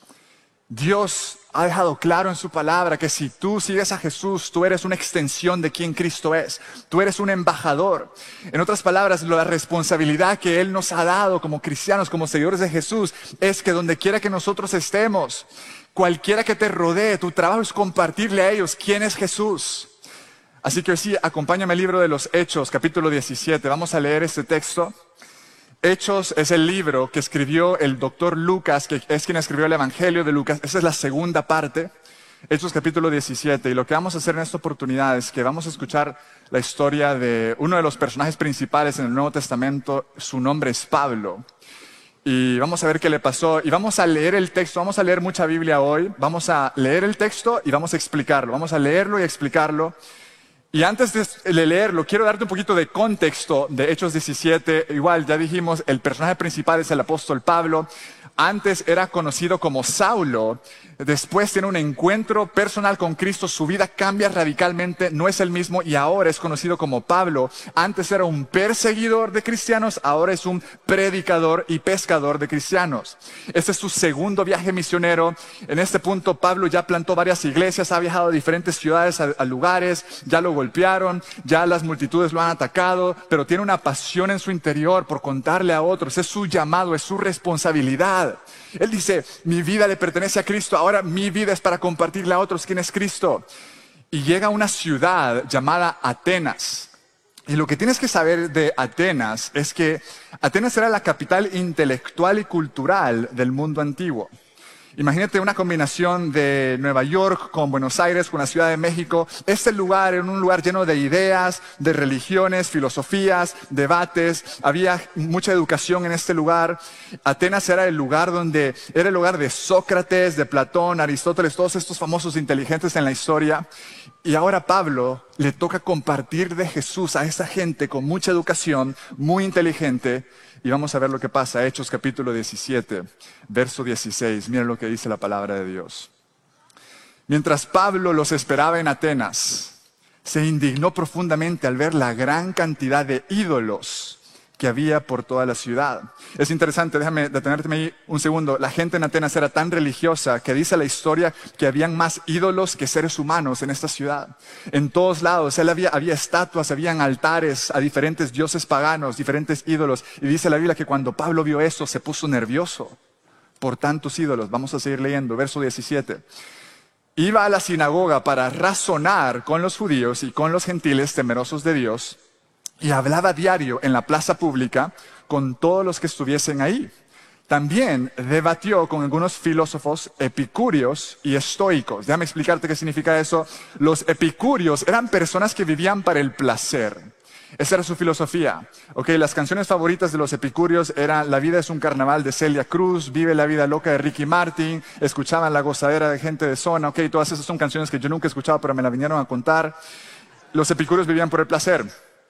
Dios ha dejado claro en su palabra que si tú sigues a Jesús, tú eres una extensión de quien Cristo es. Tú eres un embajador. En otras palabras, la responsabilidad que Él nos ha dado como cristianos, como seguidores de Jesús, es que donde quiera que nosotros estemos, cualquiera que te rodee, tu trabajo es compartirle a ellos quién es Jesús. Así que hoy sí, acompáñame al libro de los Hechos, capítulo diecisiete. Vamos a leer este texto. Hechos es el libro que escribió el doctor Lucas, que es quien escribió el Evangelio de Lucas. Esa es la segunda parte. Hechos capítulo diecisiete. Y lo que vamos a hacer en esta oportunidad es que vamos a escuchar la historia de uno de los personajes principales en el Nuevo Testamento. Su nombre es Pablo. Y vamos a ver qué le pasó. Y vamos a leer el texto. Vamos a leer mucha Biblia hoy. Vamos a leer el texto y vamos a explicarlo. Vamos a leerlo y explicarlo. Y antes de leerlo, quiero darte un poquito de contexto de Hechos diecisiete. Igual, ya dijimos, el personaje principal es el apóstol Pablo. Antes era conocido como Saulo. Después tiene un encuentro personal con Cristo. Su vida cambia radicalmente, no es el mismo y ahora es conocido como Pablo. Antes era un perseguidor de cristianos, ahora es un predicador y pescador de cristianos. Este es su segundo viaje misionero. En este punto Pablo ya plantó varias iglesias, ha viajado a diferentes ciudades, a, a lugares, ya lo golpearon, ya las multitudes lo han atacado, pero tiene una pasión en su interior por contarle a otros. Es su llamado, es su responsabilidad. Él dice, mi vida le pertenece a Cristo, ahora mi vida es para compartirle a otros quién es Cristo. Y llega a una ciudad llamada Atenas. Y lo que tienes que saber de Atenas es que Atenas era la capital intelectual y cultural del mundo antiguo. Imagínate una combinación de Nueva York con Buenos Aires, con la Ciudad de México. Este lugar era un lugar lleno de ideas, de religiones, filosofías, debates. Había mucha educación en este lugar. Atenas era el lugar donde, era el lugar de Sócrates, de Platón, Aristóteles, todos estos famosos inteligentes en la historia. Y ahora Pablo le toca compartir de Jesús a esa gente con mucha educación, muy inteligente. Y vamos a ver lo que pasa. Hechos capítulo diecisiete, verso dieciséis. Miren lo que dice la palabra de Dios. Mientras Pablo los esperaba en Atenas, se indignó profundamente al ver la gran cantidad de ídolos que había por toda la ciudad. Es interesante, déjame detenerte ahí un segundo. La gente en Atenas era tan religiosa que dice la historia que habían más ídolos que seres humanos en esta ciudad. En todos lados él había, había estatuas, habían altares a diferentes dioses paganos, diferentes ídolos. Y dice la Biblia que cuando Pablo vio eso se puso nervioso por tantos ídolos. Vamos a seguir leyendo, verso diecisiete. Iba a la sinagoga para razonar con los judíos y con los gentiles temerosos de Dios. Y hablaba diario en la plaza pública con todos los que estuviesen ahí. También debatió con algunos filósofos epicúreos y estoicos. Déjame explicarte qué significa eso. Los epicúreos eran personas que vivían para el placer. Esa era su filosofía. Okay, las canciones favoritas de los epicúreos eran La vida es un carnaval de Celia Cruz, Vive la vida loca de Ricky Martin, escuchaban La gozadera de gente de zona. Okay, todas esas son canciones que yo nunca he escuchado, pero me la vinieron a contar. Los epicúreos vivían por el placer.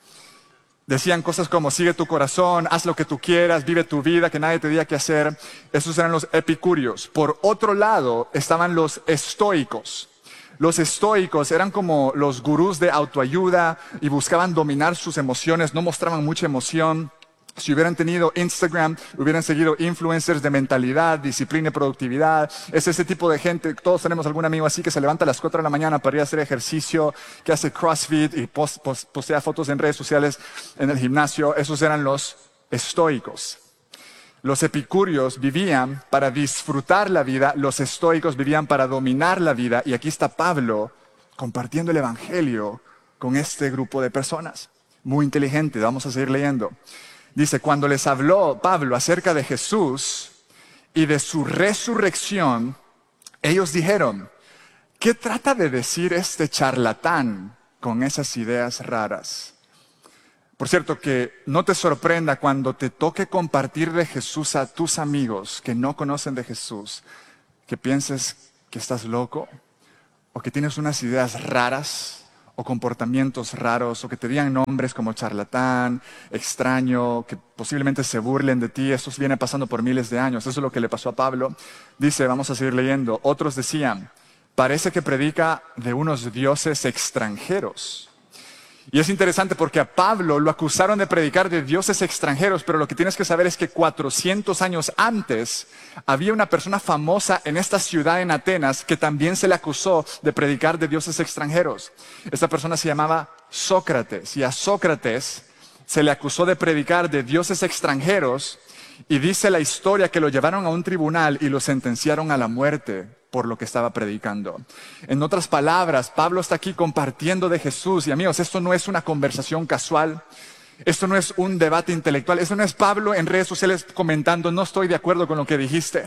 Decían cosas como, sigue tu corazón, haz lo que tú quieras, vive tu vida, que nadie te diga qué hacer. Esos eran los epicúreos. Por otro lado, estaban los estoicos. Los estoicos eran como los gurús de autoayuda y buscaban dominar sus emociones, no mostraban mucha emoción. Si hubieran tenido Instagram, hubieran seguido influencers de mentalidad, disciplina y productividad. Es ese tipo de gente. Todos tenemos algún amigo así que se levanta a las cuatro de la mañana para ir a hacer ejercicio, que hace CrossFit y post, post, postea fotos en redes sociales en el gimnasio. Esos eran los estoicos. Los epicúreos vivían para disfrutar la vida, los estoicos vivían para dominar la vida. Y aquí está Pablo compartiendo el evangelio con este grupo de personas. Muy inteligente, vamos a seguir leyendo. Dice, cuando les habló Pablo acerca de Jesús y de su resurrección, ellos dijeron, ¿qué trata de decir este charlatán con esas ideas raras? Por cierto, que no te sorprenda cuando te toque compartir de Jesús a tus amigos que no conocen de Jesús, que pienses que estás loco o que tienes unas ideas raras o comportamientos raros, o que te digan nombres como charlatán, extraño, que posiblemente se burlen de ti. Eso viene pasando por miles de años. Eso es lo que le pasó a Pablo. Dice, vamos a seguir leyendo. Otros decían, parece que predica de unos dioses extranjeros. Y es interesante porque a Pablo lo acusaron de predicar de dioses extranjeros, pero lo que tienes que saber es que cuatrocientos años antes había una persona famosa en esta ciudad en Atenas que también se le acusó de predicar de dioses extranjeros. Esta persona se llamaba Sócrates, y a Sócrates se le acusó de predicar de dioses extranjeros, y dice la historia que lo llevaron a un tribunal y lo sentenciaron a la muerte por lo que estaba predicando. En otras palabras, Pablo está aquí compartiendo de Jesús. Y amigos, esto no es una conversación casual. Esto no es un debate intelectual. Esto no es Pablo en redes sociales comentando, no estoy de acuerdo con lo que dijiste.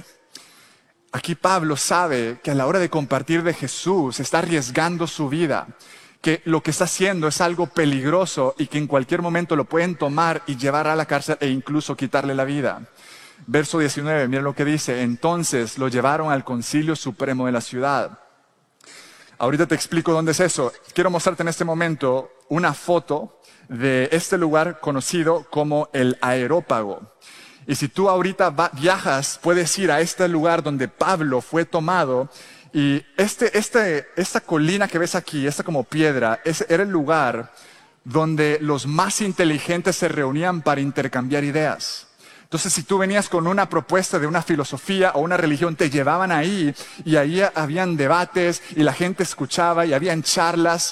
Aquí Pablo sabe que a la hora de compartir de Jesús está arriesgando su vida, que lo que está haciendo es algo peligroso y que en cualquier momento lo pueden tomar y llevar a la cárcel e incluso quitarle la vida. Verso diecinueve, miren lo que dice. Entonces lo llevaron al Concilio Supremo de la ciudad. Ahorita te explico dónde es eso. Quiero mostrarte en este momento una foto de este lugar conocido como el Areópago. Y si tú ahorita va, viajas, puedes ir a este lugar donde Pablo fue tomado. Y este, este, esta colina que ves aquí, esta como piedra, ese era el lugar donde los más inteligentes se reunían para intercambiar ideas. Entonces, si tú venías con una propuesta de una filosofía o una religión, te llevaban ahí y ahí habían debates y la gente escuchaba y habían charlas.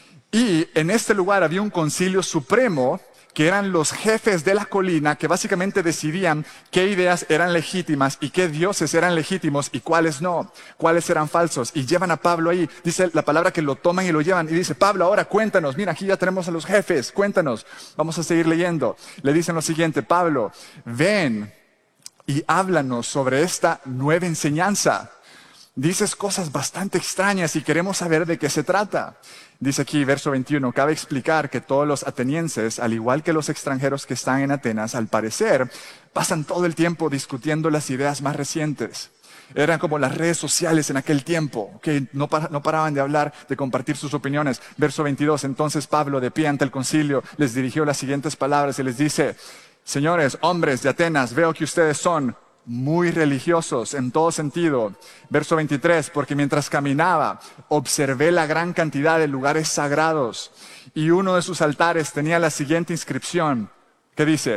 Y en este lugar había un concilio supremo que eran los jefes de la colina que básicamente decidían qué ideas eran legítimas y qué dioses eran legítimos y cuáles no, cuáles eran falsos. Y llevan a Pablo ahí, dice la palabra que lo toman y lo llevan. Y dice, Pablo, ahora cuéntanos, mira, aquí ya tenemos a los jefes, cuéntanos. Vamos a seguir leyendo. Le dicen lo siguiente, Pablo, ven y háblanos sobre esta nueva enseñanza. Dices cosas bastante extrañas y queremos saber de qué se trata. Dice aquí, verso veintiuno, cabe explicar que todos los atenienses, al igual que los extranjeros que están en Atenas, al parecer, pasan todo el tiempo discutiendo las ideas más recientes. Eran como las redes sociales en aquel tiempo, que no, para, no paraban de hablar, de compartir sus opiniones. Verso veintidós, entonces Pablo, de pie ante el concilio, les dirigió las siguientes palabras y les dice, señores, hombres de Atenas, veo que ustedes son muy religiosos en todo sentido. Verso veintitrés, porque mientras caminaba, observé la gran cantidad de lugares sagrados y uno de sus altares tenía la siguiente inscripción, que dice,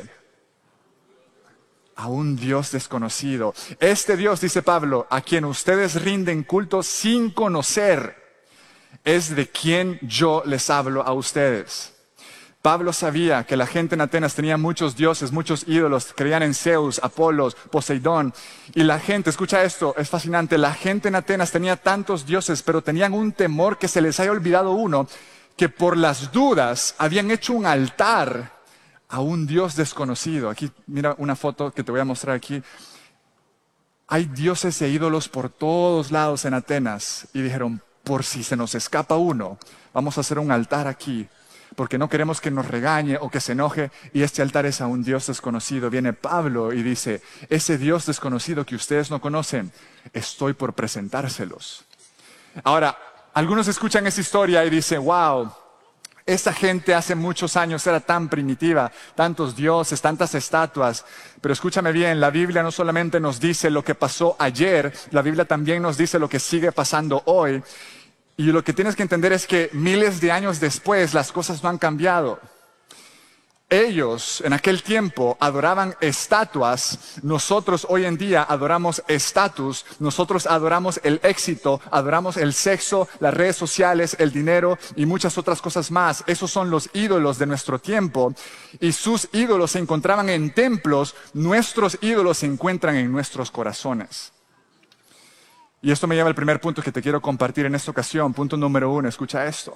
a un Dios desconocido. Este Dios, dice Pablo, a quien ustedes rinden culto sin conocer, es de quien yo les hablo a ustedes. Pablo sabía que la gente en Atenas tenía muchos dioses, muchos ídolos, creían en Zeus, Apolos, Poseidón. Y la gente, escucha esto, es fascinante, la gente en Atenas tenía tantos dioses, pero tenían un temor que se les haya olvidado uno, que por las dudas habían hecho un altar a un Dios desconocido. Aquí, mira una foto que te voy a mostrar aquí. Hay dioses e ídolos por todos lados en Atenas. Y dijeron, por si se nos escapa uno, vamos a hacer un altar aquí. Porque no queremos que nos regañe o que se enoje, y este altar es a un Dios desconocido. Viene Pablo y dice, ese Dios desconocido que ustedes no conocen, estoy por presentárselos. Ahora, algunos escuchan esa historia y dicen, wow, esa gente hace muchos años era tan primitiva, tantos dioses, tantas estatuas. Pero escúchame bien, la Biblia no solamente nos dice lo que pasó ayer, la Biblia también nos dice lo que sigue pasando hoy. Y lo que tienes que entender es que miles de años después las cosas no han cambiado. Ellos en aquel tiempo adoraban estatuas, nosotros hoy en día adoramos estatus, nosotros adoramos el éxito, adoramos el sexo, las redes sociales, el dinero y muchas otras cosas más. Esos son los ídolos de nuestro tiempo y sus ídolos se encontraban en templos, nuestros ídolos se encuentran en nuestros corazones. Y esto me lleva al primer punto que te quiero compartir en esta ocasión. Punto número uno, escucha esto.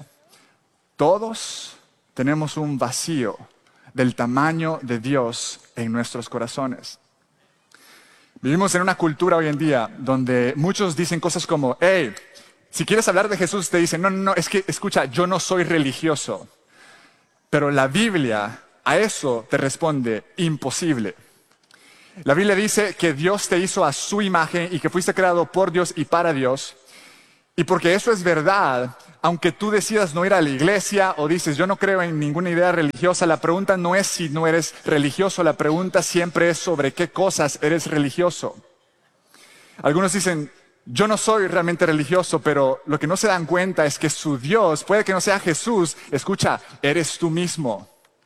Todos tenemos un vacío del tamaño de Dios en nuestros corazones. Vivimos en una cultura hoy en día donde muchos dicen cosas como, hey, si quieres hablar de Jesús, te dicen, no, no, no, es que, escucha, yo no soy religioso. Pero la Biblia a eso te responde, imposible. La Biblia dice que Dios te hizo a su imagen y que fuiste creado por Dios y para Dios. Y porque eso es verdad, aunque tú decidas no ir a la iglesia o dices yo no creo en ninguna idea religiosa, la pregunta no es si no eres religioso, la pregunta siempre es sobre qué cosas eres religioso. Algunos dicen yo no soy realmente religioso, pero lo que no se dan cuenta es que su Dios, puede que no sea Jesús, escucha, eres tú mismo.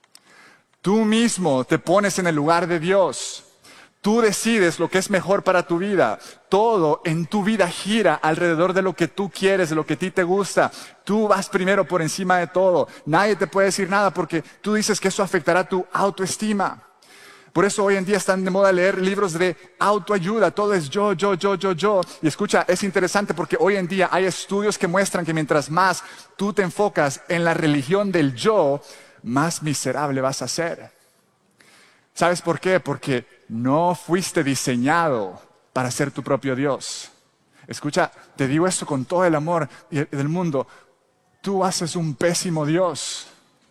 Tú mismo te pones en el lugar de Dios. Tú decides lo que es mejor para tu vida. Todo en tu vida gira alrededor de lo que tú quieres, de lo que a ti te gusta. Tú vas primero por encima de todo. Nadie te puede decir nada porque tú dices que eso afectará tu autoestima. Por eso hoy en día están de moda leer libros de autoayuda. Todo es yo, yo, yo, yo, yo. Y escucha, es interesante porque hoy en día hay estudios que muestran que mientras más tú te enfocas en la religión del yo, más miserable vas a ser. ¿Sabes por qué? Porque no fuiste diseñado para ser tu propio Dios. Escucha, te digo esto con todo el amor del mundo. Tú haces un pésimo Dios.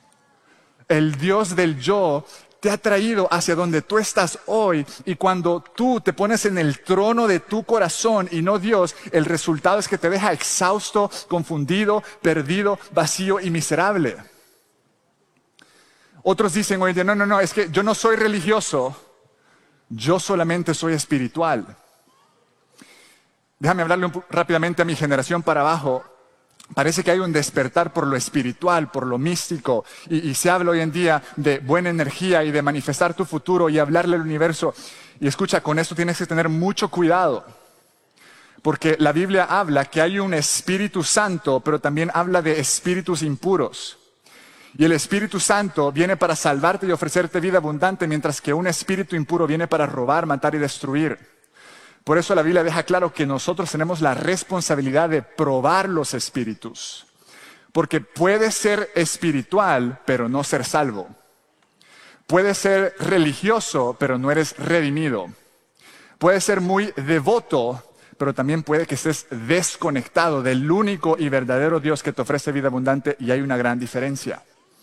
El Dios del yo te ha traído hacia donde tú estás hoy y cuando tú te pones en el trono de tu corazón y no Dios, el resultado es que te deja exhausto, confundido, perdido, vacío y miserable. Otros dicen hoy en día, no, no, no, es que yo no soy religioso, yo solamente soy espiritual. Déjame hablarle un, rápidamente a mi generación para abajo. Parece que hay un despertar por lo espiritual, por lo místico, y, y se habla hoy en día de buena energía y de manifestar tu futuro y hablarle al universo. Y escucha, con esto tienes que tener mucho cuidado, porque la Biblia habla que hay un Espíritu Santo, pero también habla de espíritus impuros. Y el Espíritu Santo viene para salvarte y ofrecerte vida abundante, mientras que un espíritu impuro viene para robar, matar y destruir. Por eso la Biblia deja claro que nosotros tenemos la responsabilidad de probar los espíritus. Porque puedes ser espiritual, pero no ser salvo. Puedes ser religioso, pero no eres redimido. Puedes ser muy devoto, pero también puede que estés desconectado del único y verdadero Dios que te ofrece vida abundante, y hay una gran diferencia.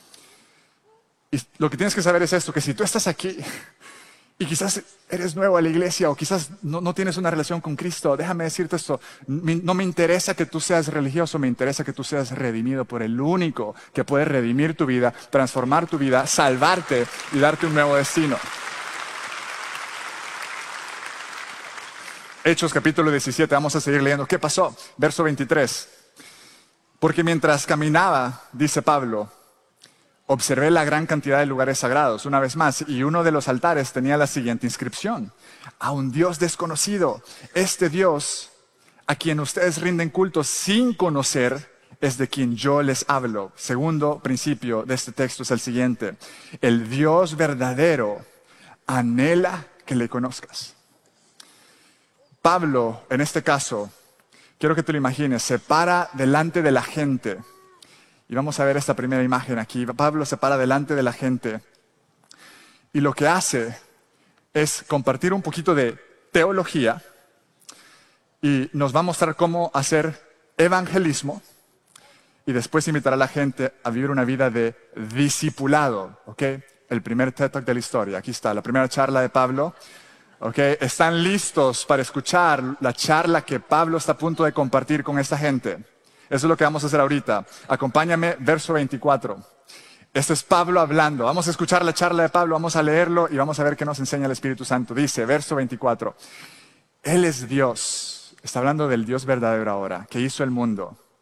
Y lo que tienes que saber es esto, que si tú estás aquí y quizás eres nuevo a la iglesia o quizás no, no tienes una relación con Cristo, déjame decirte esto, no me interesa que tú seas religioso, me interesa que tú seas redimido por el único que puede redimir tu vida, transformar tu vida, salvarte y darte un nuevo destino. Hechos capítulo diecisiete, vamos a seguir leyendo. ¿Qué pasó? Verso veintitrés. Porque mientras caminaba, dice Pablo, observé la gran cantidad de lugares sagrados, una vez más, y uno de los altares tenía la siguiente inscripción: a un Dios desconocido. Este Dios, a quien ustedes rinden culto sin conocer, es de quien yo les hablo. Segundo principio de este texto es el siguiente: el Dios verdadero anhela que le conozcas. Pablo, en este caso, quiero que te lo imagines, se para delante de la gente. Y vamos a ver esta primera imagen aquí. Pablo se para delante de la gente y lo que hace es compartir un poquito de teología y nos va a mostrar cómo hacer evangelismo y después invitar a la gente a vivir una vida de discipulado. ¿Ok? El primer TED Talk de la historia. Aquí está, la primera charla de Pablo. ¿Ok? ¿Están listos para escuchar la charla que Pablo está a punto de compartir con esta gente? Eso es lo que vamos a hacer ahorita. Acompáñame, verso veinticuatro. Este es Pablo hablando. Vamos a escuchar la charla de Pablo, vamos a leerlo y vamos a ver qué nos enseña el Espíritu Santo. Dice, verso veinticuatro. Él es Dios. Está hablando del Dios verdadero ahora, que hizo el mundo.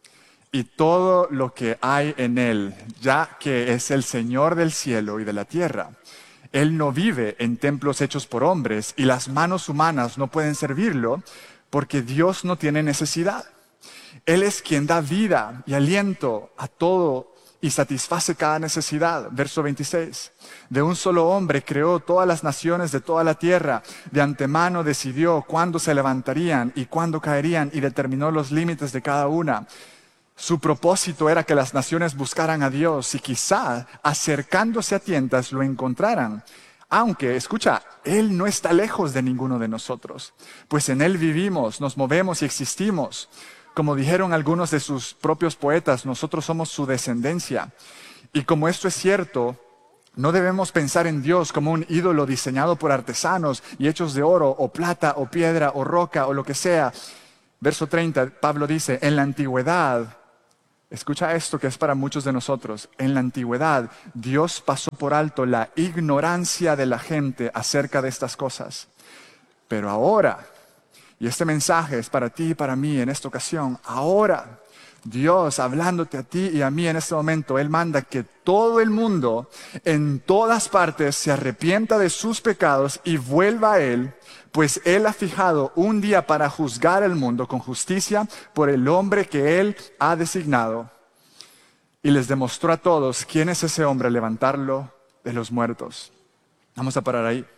y todo lo que hay en él, ya que es el Señor del cielo y de la tierra. Él no vive en templos hechos por hombres y las manos humanas no pueden servirlo porque Dios no tiene necesidad. Él es quien da vida y aliento a todo y satisface cada necesidad. Verso veintiséis. De un solo hombre creó todas las naciones de toda la tierra. De antemano decidió cuándo se levantarían y cuándo caerían y determinó los límites de cada una. Su propósito era que las naciones buscaran a Dios y quizá acercándose a tientas lo encontraran. Aunque, escucha, Él no está lejos de ninguno de nosotros, pues en Él vivimos, nos movemos y existimos. Como dijeron algunos de sus propios poetas, nosotros somos su descendencia. Y como esto es cierto, no debemos pensar en Dios como un ídolo diseñado por artesanos y hechos de oro o plata o piedra o roca o lo que sea. Verso treinta, Pablo dice, en la antigüedad, escucha esto que es para muchos de nosotros, en la antigüedad Dios pasó por alto la ignorancia de la gente acerca de estas cosas. Pero ahora, y este mensaje es para ti y para mí en esta ocasión, ahora Dios hablándote a ti y a mí en este momento, Él manda que todo el mundo en todas partes se arrepienta de sus pecados y vuelva a Él, pues Él ha fijado un día para juzgar el mundo con justicia por el hombre que Él ha designado. Y les demostró a todos quién es ese hombre, levantarlo de los muertos. Vamos a parar ahí.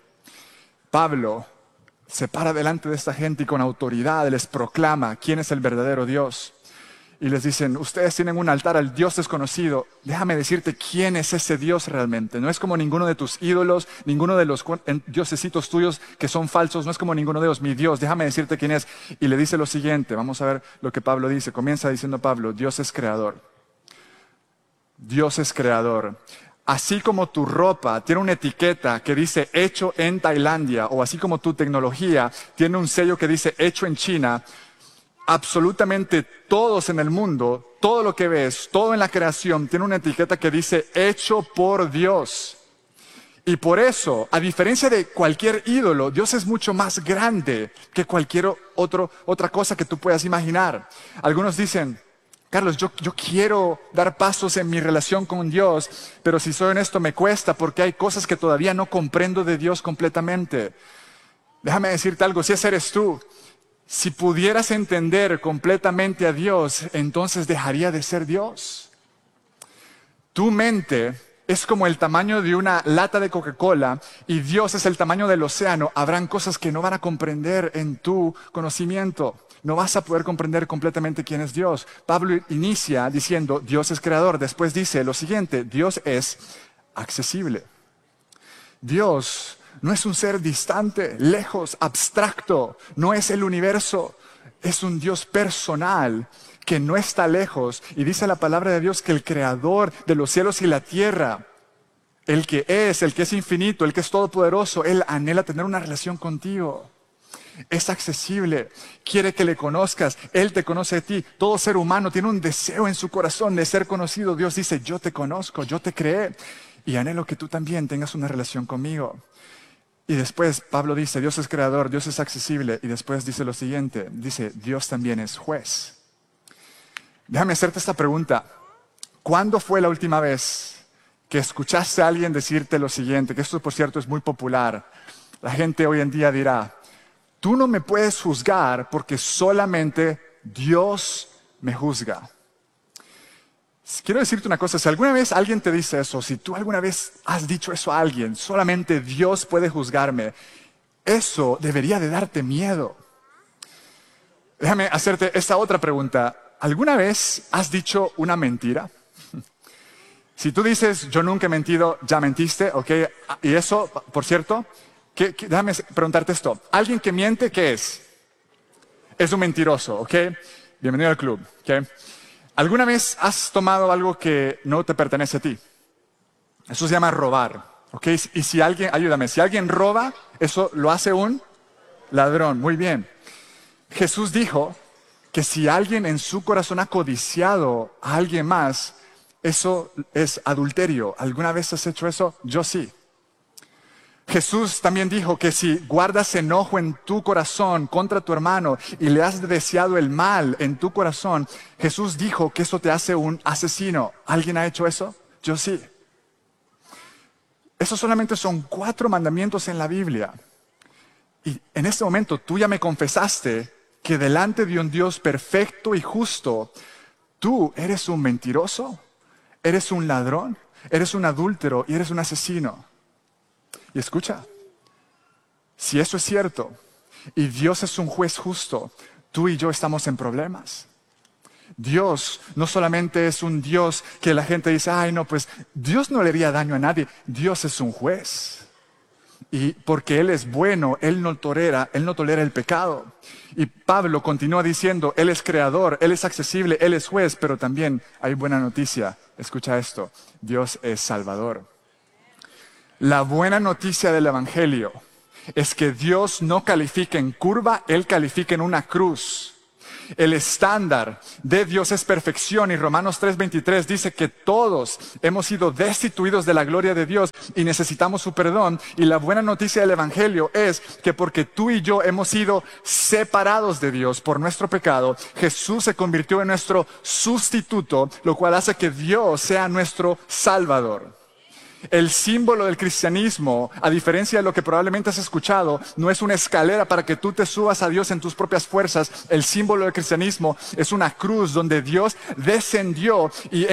Pablo se para delante de esta gente y con autoridad les proclama quién es el verdadero Dios. Y les dicen, ustedes tienen un altar al Dios desconocido. Déjame decirte quién es ese Dios realmente. No es como ninguno de tus ídolos, ninguno de los diosesitos tuyos que son falsos. No es como ninguno de ellos. Mi Dios, déjame decirte quién es. Y le dice lo siguiente. Vamos a ver lo que Pablo dice. Comienza diciendo Pablo, Dios es creador. Dios es creador. Así como tu ropa tiene una etiqueta que dice hecho en Tailandia, o así como tu tecnología tiene un sello que dice hecho en China, absolutamente todos en el mundo, todo lo que ves, todo en la creación tiene una etiqueta que dice hecho por Dios. Y por eso, a diferencia de cualquier ídolo, Dios es mucho más grande que cualquier otro, otra cosa que tú puedas imaginar. Algunos dicen, Carlos, yo, yo quiero dar pasos en mi relación con Dios, pero si soy honesto me cuesta porque hay cosas que todavía no comprendo de Dios completamente. Déjame decirte algo, si ese eres tú, si pudieras entender completamente a Dios, entonces dejaría de ser Dios. Tu mente es como el tamaño de una lata de Coca-Cola y Dios es el tamaño del océano. Habrán cosas que no van a comprender en tu conocimiento. No vas a poder comprender completamente quién es Dios. Pablo inicia diciendo, Dios es creador. Después dice lo siguiente, Dios es accesible. Dios no es un ser distante, lejos, abstracto. No es el universo. Es un Dios personal que no está lejos. Y dice la palabra de Dios que el creador de los cielos y la tierra, el que es, el que es infinito, el que es todopoderoso, Él anhela tener una relación contigo. Es accesible, quiere que le conozcas, Él te conoce a ti. Todo ser humano tiene un deseo en su corazón de ser conocido. Dios dice, yo te conozco, yo te creé y anhelo que tú también tengas una relación conmigo. Y después Pablo dice, Dios es creador, Dios es accesible. Y después dice lo siguiente, dice, Dios también es juez. Déjame hacerte esta pregunta. ¿Cuándo fue la última vez que escuchaste a alguien decirte lo siguiente? Que esto, por cierto, es muy popular. La gente hoy en día dirá, tú no me puedes juzgar porque solamente Dios me juzga. Quiero decirte una cosa, si alguna vez alguien te dice eso, si tú alguna vez has dicho eso a alguien, solamente Dios puede juzgarme, eso debería de darte miedo. Déjame hacerte esta otra pregunta. ¿Alguna vez has dicho una mentira? Si tú dices, yo nunca he mentido, ya mentiste, ¿ok? Y eso, por cierto, ¿qué, qué, déjame preguntarte esto. ¿Alguien que miente, qué es? Es un mentiroso, ¿ok? Bienvenido al club, ¿ok? ¿Alguna vez has tomado algo que no te pertenece a ti? Eso se llama robar, ¿ok? Y si alguien, ayúdame, si alguien roba, eso lo hace un ladrón, muy bien. Jesús dijo que si alguien en su corazón ha codiciado a alguien más, eso es adulterio. ¿Alguna vez has hecho eso? Yo sí. Jesús también dijo que si guardas enojo en tu corazón contra tu hermano y le has deseado el mal en tu corazón, Jesús dijo que eso te hace un asesino. ¿Alguien ha hecho eso? Yo sí. Esos solamente son cuatro mandamientos en la Biblia. Y en este momento tú ya me confesaste que delante de un Dios perfecto y justo, tú eres un mentiroso, eres un ladrón, eres un adúltero y eres un asesino. Y escucha, si eso es cierto y Dios es un juez justo, tú y yo estamos en problemas. Dios no solamente es un Dios que la gente dice, ay no, pues Dios no le haría daño a nadie. Dios es un juez. Y porque Él es bueno, Él no tolera, Él no tolera el pecado. Y Pablo continúa diciendo, Él es creador, Él es accesible, Él es juez, pero también hay buena noticia. Escucha esto, Dios es salvador. La buena noticia del Evangelio es que Dios no califica en curva, Él califica en una cruz. El estándar de Dios es perfección y Romanos tres veintitrés dice que todos hemos sido destituidos de la gloria de Dios y necesitamos su perdón. Y la buena noticia del Evangelio es que porque tú y yo hemos sido separados de Dios por nuestro pecado, Jesús se convirtió en nuestro sustituto, lo cual hace que Dios sea nuestro Salvador. El símbolo del cristianismo, a diferencia de lo que probablemente has escuchado, no es una escalera para que tú te subas a Dios en tus propias fuerzas. El símbolo del cristianismo es una cruz donde Dios descendió y